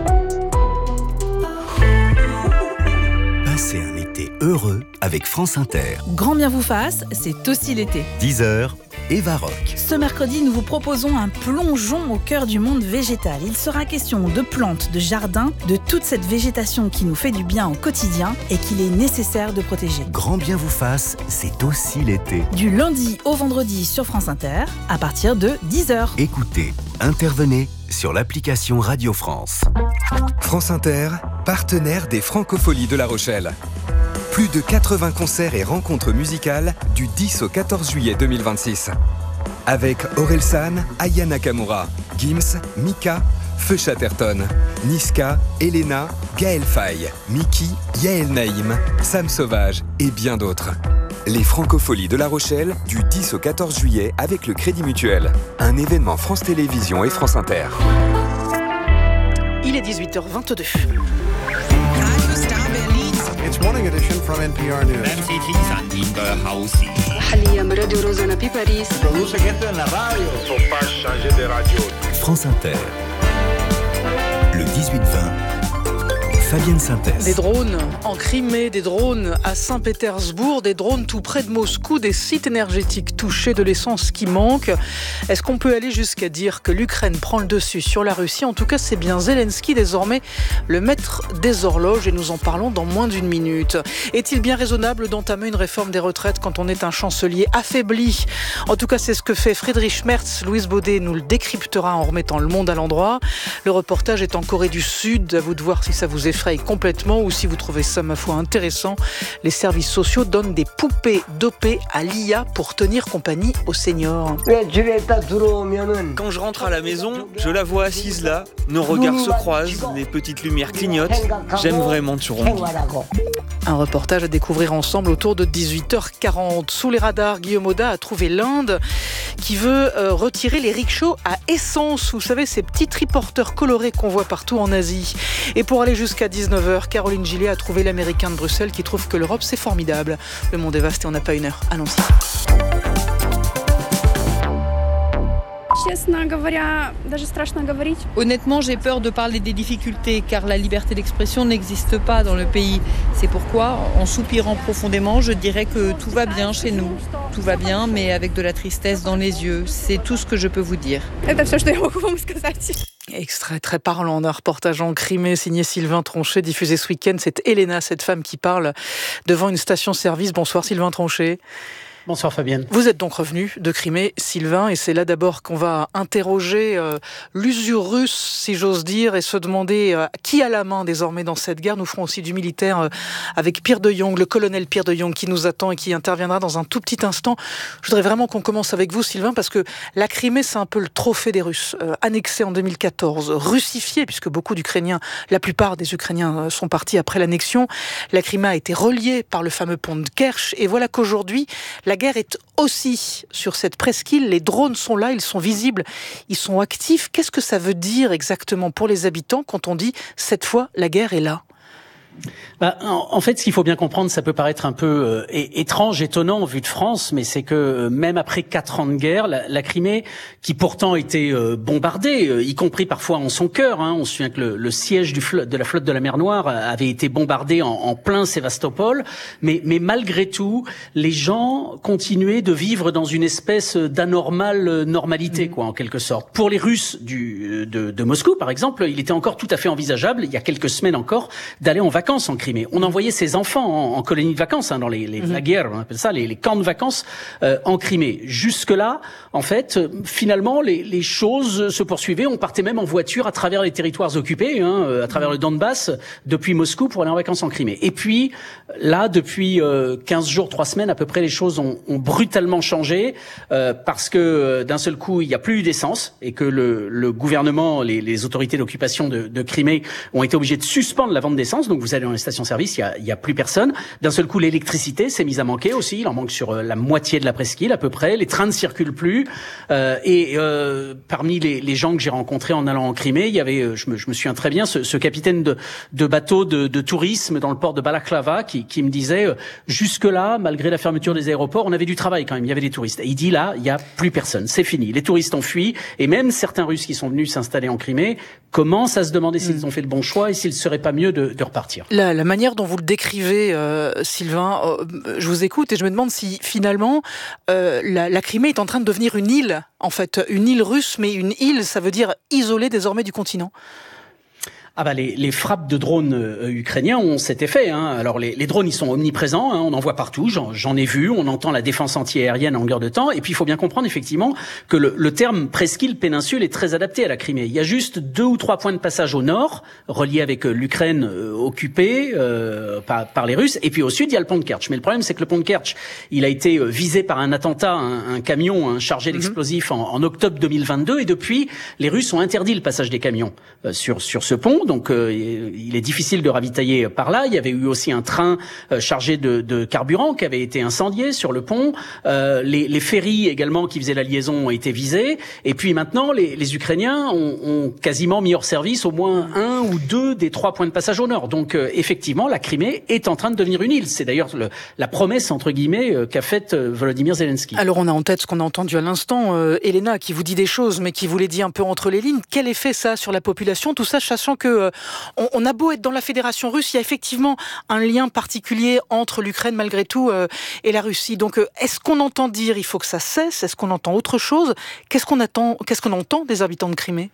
Passez un été heureux avec France Inter. Grand bien vous fasse, c'est aussi l'été. dix heures, Eva Rock. Ce mercredi, nous vous proposons un plongeon au cœur du monde végétal. Il sera question de plantes, de jardins, de toute cette végétation qui nous fait du bien au quotidien et qu'il est nécessaire de protéger. Grand bien vous fasse, c'est aussi l'été. Du lundi au vendredi sur France Inter, à partir de dix heures. Écoutez, intervenez sur l'application Radio France. France Inter, partenaire des Francopholies de La Rochelle. Plus de quatre-vingts concerts et rencontres musicales du dix au quatorze juillet deux mille vingt-six. Avec Orelsan, Aya Nakamura, Gims, Mika, Feu Chatterton, Niska, Elena, Gaël Faye, Miki, Yael Naïm, Sam Sauvage et bien d'autres. Les Francopholies de La Rochelle du dix au quatorze juillet avec le Crédit Mutuel. Un événement France Télévisions et France Inter. Il est dix-huit heures vingt-deux. It's Morning Edition from N P R News. France Inter. Le dix-huit vingt. Fabienne Synthèse. Des drones en Crimée, des drones à Saint-Pétersbourg, des drones tout près de Moscou, des sites énergétiques touchés, de l'essence qui manque. Est-ce qu'on peut aller jusqu'à dire que l'Ukraine prend le dessus sur la Russie ? En tout cas, c'est bien Zelensky désormais le maître des horloges et nous en parlons dans moins d'une minute. Est-il bien raisonnable d'entamer une réforme des retraites quand on est un chancelier affaibli ? En tout cas, c'est ce que fait Friedrich Merz. Louise Baudet nous le décryptera en remettant le monde à l'endroit. Le reportage est en Corée du Sud. À vous de voir si ça vous effraie complètement ou si vous trouvez ça, ma foi, intéressant. Les services sociaux donnent des poupées dopées à l'I A pour tenir compagnie aux seniors. Quand je rentre à la maison, je la vois assise là, nos regards se croisent, les petites lumières clignotent. J'aime vraiment Tsurongi. Un reportage à découvrir ensemble autour de dix-huit heures quarante. Sous les radars, Guillaume Audat a trouvé l'Inde qui veut euh, retirer les rickshaws à essence. Vous savez, ces petits triporteurs colorés qu'on voit partout en Asie. Et pour aller jusqu'à dix-neuf heures, Caroline Gillet a trouvé l'Américain de Bruxelles qui trouve que l'Europe, c'est formidable. Le monde est vaste et on n'a pas une heure. Allons-y. Honnêtement, j'ai peur de parler des difficultés car la liberté d'expression n'existe pas dans le pays. C'est pourquoi, en soupirant profondément, je dirais que tout va bien chez nous. Tout va bien, mais avec de la tristesse dans les yeux. C'est tout ce que je peux vous dire. Extrait très parlant d'un reportage en Crimée signé Sylvain Tronchet, diffusé ce week-end. C'est Elena, cette femme qui parle devant une station-service. Bonsoir Sylvain Tronchet. Bonsoir Fabienne. Vous êtes donc revenu de Crimée, Sylvain, et c'est là d'abord qu'on va interroger euh, l'usure russe, si j'ose dire, et se demander euh, qui a la main désormais dans cette guerre. Nous ferons aussi du militaire euh, avec Pierre de Jong, le colonel Pierre de Jong, qui nous attend et qui interviendra dans un tout petit instant. Je voudrais vraiment qu'on commence avec vous, Sylvain, parce que la Crimée, c'est un peu le trophée des Russes. Euh, annexée en deux mille quatorze, russifiée, puisque beaucoup d'Ukrainiens, la plupart des Ukrainiens euh, sont partis après l'annexion. La Crimée a été reliée par le fameux pont de Kerch, et voilà qu'aujourd'hui, la La guerre est aussi sur cette presqu'île. Les drones sont là, ils sont visibles, ils sont actifs. Qu'est-ce que ça veut dire exactement pour les habitants quand on dit « cette fois, la guerre est là » ? Bah, en, en fait, ce qu'il faut bien comprendre, ça peut paraître un peu euh, étrange, étonnant vu de France, mais c'est que euh, même après quatre ans de guerre, la, la Crimée, qui pourtant était euh, bombardée, euh, y compris parfois en son cœur, hein, on se souvient que le, le siège du flo- de la flotte de la mer Noire avait été bombardé en, en plein Sébastopol, mais, mais malgré tout, les gens continuaient de vivre dans une espèce d'anormale normalité, mmh. quoi, en quelque sorte. Pour les Russes du, de, de Moscou, par exemple, il était encore tout à fait envisageable, il y a quelques semaines encore, d'aller en vacances en Crimée. On envoyait ses enfants en, en colonie de vacances, hein, dans les, les mmh. la guerre, on appelle ça, les, les camps de vacances euh, en Crimée. Jusque-là, en fait, euh, finalement, les, les choses se poursuivaient. On partait même en voiture à travers les territoires occupés, hein, euh, à travers mmh. le Donbass, depuis Moscou pour aller en vacances en Crimée. Et puis, là, depuis euh, quinze jours, trois semaines, à peu près, les choses ont, ont brutalement changé euh, parce que euh, d'un seul coup, il n'y a plus eu d'essence et que le, le gouvernement, les, les autorités d'occupation de, de Crimée ont été obligés de suspendre la vente d'essence. Donc, vous allez dans les stations service, il y a, il y a plus personne. D'un seul coup, l'électricité s'est mise à manquer aussi. Il en manque sur euh, la moitié de la presqu'île à peu près. Les trains ne circulent plus. Euh, et euh, parmi les, les gens que j'ai rencontrés en allant en Crimée, il y avait, euh, je me, je me souviens très bien, ce, ce capitaine de, de bateau de, de tourisme dans le port de Balaklava qui, qui me disait euh, jusque-là, malgré la fermeture des aéroports, on avait du travail quand même. Il y avait des touristes. Et il dit là, il y a plus personne. C'est fini. Les touristes ont fui. Et même certains Russes qui sont venus s'installer en Crimée commencent à se demander s'ils ont fait le bon choix et s'il serait pas mieux de, de repartir. La, la manière dont vous le décrivez, euh, Sylvain, euh, je vous écoute et je me demande si finalement euh, la, la Crimée est en train de devenir une île, en fait, une île russe, mais une île, ça veut dire isolée désormais du continent. Ah bah les, les frappes de drones euh, ukrainiens ont cet effet. Hein. Alors les, les drones, ils sont omniprésents, hein, on en voit partout, j'en, j'en ai vu, on entend la défense anti-aérienne en longueur de temps. Et puis il faut bien comprendre effectivement que le, le terme presqu'île péninsule est très adapté à la Crimée. Il y a juste deux ou trois points de passage au nord, reliés avec euh, l'Ukraine euh, occupée euh, par, par les Russes. Et puis au sud, il y a le pont de Kerch. Mais le problème, c'est que le pont de Kerch, il a été euh, visé par un attentat, un, un camion un chargé d'explosifs en, en octobre deux mille vingt-deux. Et depuis, les Russes ont interdit le passage des camions euh, sur, sur ce pont. Donc euh, il est difficile de ravitailler par là. Il y avait eu aussi un train euh, chargé de, de carburant qui avait été incendié sur le pont. Euh, les, les ferries également qui faisaient la liaison ont été visés. Et puis maintenant, les, les Ukrainiens ont, ont quasiment mis hors service au moins un ou deux des trois points de passage au nord. Donc euh, effectivement, la Crimée est en train de devenir une île. C'est d'ailleurs le, la promesse entre guillemets euh, qu'a faite euh, Volodymyr Zelensky. Alors on a en tête ce qu'on a entendu à l'instant, euh, Elena, qui vous dit des choses, mais qui vous les dit un peu entre les lignes. Quel effet ça a sur la population? Tout ça, sachant que euh, on, on a beau être dans la Fédération russe, il y a effectivement un lien particulier entre l'Ukraine malgré tout euh, et la Russie. Donc euh, est-ce qu'on entend dire il faut que ça cesse? Est-ce qu'on entend autre chose? Qu'est-ce qu'on attend, qu'est-ce qu'on entend des habitants de Crimée?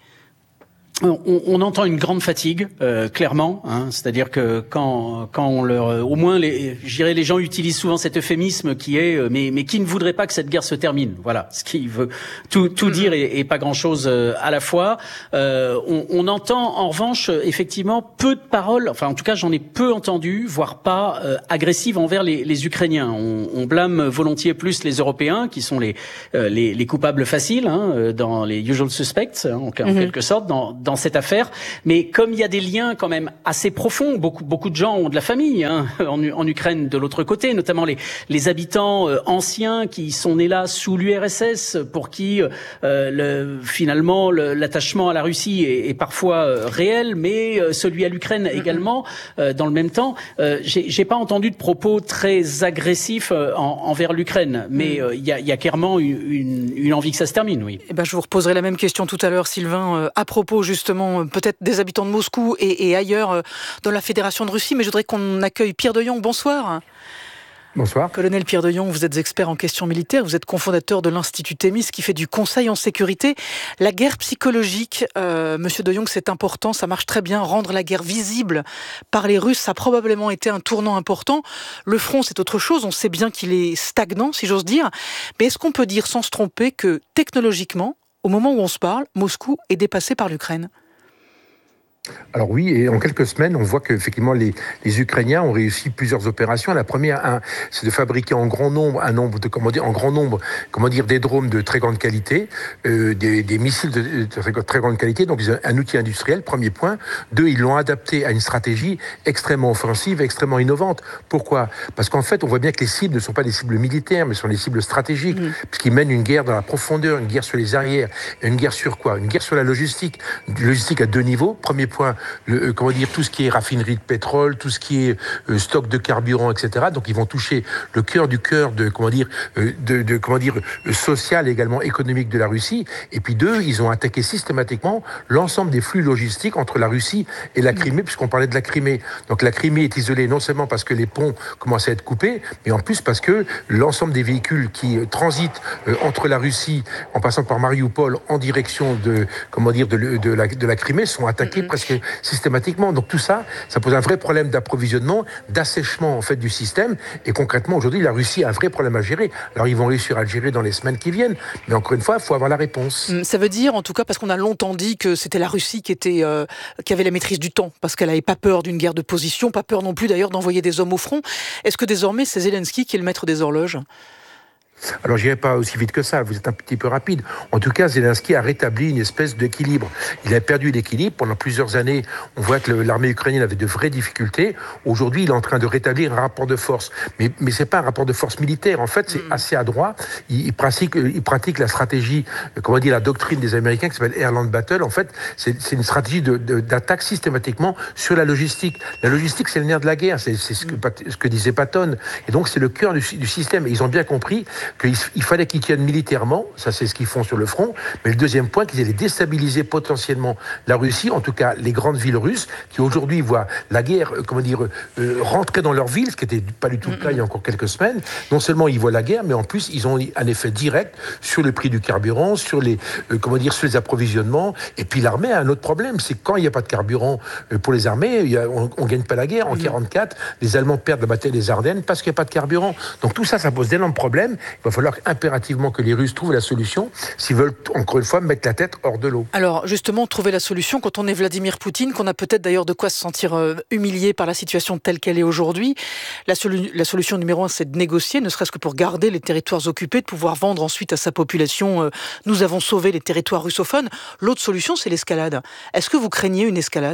On, on entend une grande fatigue, euh, clairement. Hein, c'est-à-dire que quand, quand on leur, au moins, les, je dirais, les gens utilisent souvent cet euphémisme qui est, euh, mais, mais qui ne voudrait pas que cette guerre se termine. Voilà, ce qui veut tout, tout dire et, et pas grand-chose euh, à la fois. Euh, on, on entend en revanche effectivement peu de paroles. Enfin, en tout cas, j'en ai peu entendu, voire pas euh, agressives envers les, les Ukrainiens. On, on blâme volontiers plus les Européens, qui sont les, euh, les, les coupables faciles hein, dans les usual suspects, hein, en, en mm-hmm. quelque sorte, dans dans cette affaire, mais comme il y a des liens quand même assez profonds, beaucoup beaucoup de gens ont de la famille hein, en, en Ukraine de l'autre côté, notamment les les habitants euh, anciens qui sont nés là sous l'U R S S, pour qui euh, le, finalement le, l'attachement à la Russie est, est parfois euh, réel, mais euh, celui à l'Ukraine également euh, dans le même temps. Euh, j'ai, j'ai pas entendu de propos très agressifs euh, en, envers l'Ukraine, mais il euh, y a il y a clairement une, une, une envie que ça se termine, oui. Eh ben je vous reposerai la même question tout à l'heure, Sylvain, euh, à propos justement peut-être des habitants de Moscou et, et ailleurs euh, dans la Fédération de Russie, mais je voudrais qu'on accueille Pierre de Jong. Bonsoir. Bonsoir. Colonel Pierre de Jong, vous êtes expert en questions militaires, vous êtes cofondateur de l'Institut Thémis qui fait du conseil en sécurité. La guerre psychologique, euh, Monsieur de Jong, c'est important, ça marche très bien. Rendre la guerre visible par les Russes, ça a probablement été un tournant important. Le front, c'est autre chose, on sait bien qu'il est stagnant, si j'ose dire. Mais est-ce qu'on peut dire sans se tromper que technologiquement, au moment où on se parle, Moscou est dépassé par l'Ukraine? Alors oui, et en quelques semaines, on voit qu'effectivement les, les Ukrainiens ont réussi plusieurs opérations. La première, un, c'est de fabriquer en grand nombre, un nombre de comment dire, en grand nombre, comment dire, des drones de très grande qualité, euh, des, des missiles de, de très, très grande qualité. Donc un outil industriel. Premier point. Deux, ils l'ont adapté à une stratégie extrêmement offensive, extrêmement innovante. Pourquoi ? Parce qu'en fait, on voit bien que les cibles ne sont pas des cibles militaires, mais sont des cibles stratégiques, mmh. puisqu'ils mènent une guerre dans la profondeur, une guerre sur les arrières, une guerre sur quoi ? Une guerre sur la logistique. Une logistique à deux niveaux. Premier point. point, le, comment dire, tout ce qui est raffinerie de pétrole, tout ce qui est euh, stock de carburant, et cetera. Donc ils vont toucher le cœur du cœur de comment dire, euh, de, de comment dire, euh, social et également économique de la Russie. Et puis deux, ils ont attaqué systématiquement l'ensemble des flux logistiques entre la Russie et la Crimée, puisqu'on parlait de la Crimée. Donc la Crimée est isolée non seulement parce que les ponts commencent à être coupés, mais en plus parce que l'ensemble des véhicules qui euh, transitent euh, entre la Russie, en passant par Mariupol, en direction de comment dire de, de, la, de la Crimée, sont attaqués mm-hmm. presque systématiquement. Donc tout ça, ça pose un vrai problème d'approvisionnement, d'assèchement en fait du système. Et concrètement, aujourd'hui, la Russie a un vrai problème à gérer. Alors ils vont réussir à le gérer dans les semaines qui viennent, mais encore une fois, il faut avoir la réponse. Ça veut dire, en tout cas, parce qu'on a longtemps dit que c'était la Russie qui était, euh, qui avait la maîtrise du temps, parce qu'elle n'avait pas peur d'une guerre de position, pas peur non plus d'ailleurs d'envoyer des hommes au front. Est-ce que désormais c'est Zelensky qui est le maître des horloges ? Alors, j'irai pas aussi vite que ça, vous êtes un petit peu rapide. En tout cas, Zelensky a rétabli une espèce d'équilibre. Il a perdu l'équilibre. Pendant plusieurs années, on voit que le, l'armée ukrainienne avait de vraies difficultés. Aujourd'hui, il est en train de rétablir un rapport de force. Mais, mais c'est pas un rapport de force militaire. En fait, c'est mmh. assez adroit. Il, il, pratique, il pratique la stratégie, comment dire, la doctrine des Américains qui s'appelle Airland Battle. En fait, c'est, c'est une stratégie de, de, d'attaque systématiquement sur la logistique. La logistique, c'est le nerf de la guerre. C'est, c'est ce, que, ce que disait Patton. Et donc, c'est le cœur du, du système. Et ils ont bien compris qu'il il fallait qu'ils tiennent militairement, ça c'est ce qu'ils font sur le front, mais le deuxième point, qu'ils allaient déstabiliser potentiellement la Russie, en tout cas les grandes villes russes, qui aujourd'hui voient la guerre, comment dire, euh, rentrer dans leur ville, ce qui n'était pas du tout le cas il y a encore quelques semaines. Non seulement ils voient la guerre, mais en plus ils ont un effet direct sur le prix du carburant, sur les, euh, comment dire, sur les approvisionnements. Et puis l'armée a un autre problème, c'est que quand il n'y a pas de carburant euh, pour les armées, il y a, on ne gagne pas la guerre. En quarante-quatre, les Allemands perdent la bataille des Ardennes parce qu'il n'y a pas de carburant. Donc tout ça, ça pose d'énormes problèmes. Il va falloir impérativement que les Russes trouvent la solution s'ils veulent, encore une fois, mettre la tête hors de l'eau. Alors, justement, trouver la solution, quand on est Vladimir Poutine, qu'on a peut-être d'ailleurs de quoi se sentir euh, humilié par la situation telle qu'elle est aujourd'hui, la, solu- la solution numéro un, c'est de négocier, ne serait-ce que pour garder les territoires occupés, de pouvoir vendre ensuite à sa population euh, « nous avons sauvé les territoires russophones ». L'autre solution, c'est l'escalade. Est-ce que vous craignez une escalade ?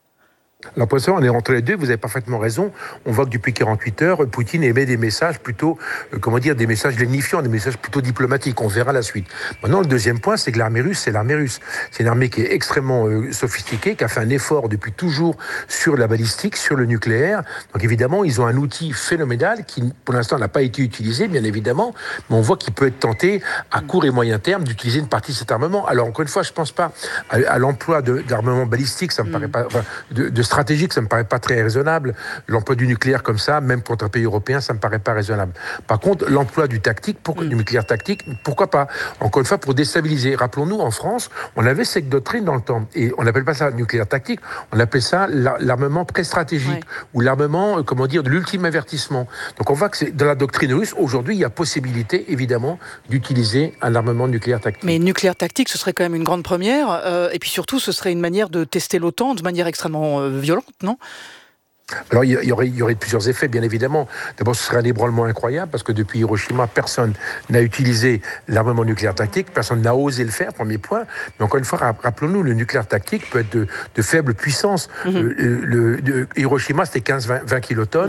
Alors pour ça, on est entre les deux, vous avez parfaitement raison. On voit que depuis quarante-huit heures, Poutine émet des messages plutôt, euh, comment dire, des messages lénifiants, des messages plutôt diplomatiques. On verra la suite. Maintenant, le deuxième point, c'est que l'armée russe, c'est l'armée russe. C'est une armée qui est extrêmement euh, sophistiquée, qui a fait un effort depuis toujours sur la balistique, sur le nucléaire. Donc évidemment, ils ont un outil phénoménal qui, pour l'instant, n'a pas été utilisé, bien évidemment, mais on voit qu'il peut être tenté à court et moyen terme d'utiliser une partie de cet armement. Alors encore une fois, je pense pas à, à l'emploi de, d'armement balistique, ça me mmh. paraît pas, enfin, de, de stratégique, ça me paraît pas très raisonnable. L'emploi du nucléaire comme ça, même contre un pays européen, ça me paraît pas raisonnable. Par contre, l'emploi du tactique, pour, mm. du nucléaire tactique, pourquoi pas ? Encore une fois, pour déstabiliser. Rappelons-nous, en France, on avait cette doctrine dans le temps, et on n'appelle pas ça nucléaire tactique, on appelait ça l'armement pré-stratégique, ouais. ou l'armement, comment dire, de l'ultime avertissement. Donc on voit que c'est dans la doctrine russe, aujourd'hui, il y a possibilité, évidemment, d'utiliser un armement nucléaire tactique. Mais nucléaire tactique, ce serait quand même une grande première, euh, et puis surtout, ce serait une manière de tester l'OTAN de manière extrêmement euh, violente, non ? Alors, il y aurait, il y aurait plusieurs effets, bien évidemment. D'abord, ce serait un ébranlement incroyable, parce que depuis Hiroshima, personne n'a utilisé l'armement nucléaire tactique, personne n'a osé le faire, premier point. Mais encore une fois, rappelons-nous, le nucléaire tactique peut être de, de faible puissance. Mm-hmm. Le, le, le, Hiroshima, c'était quinze à vingt kilotonnes.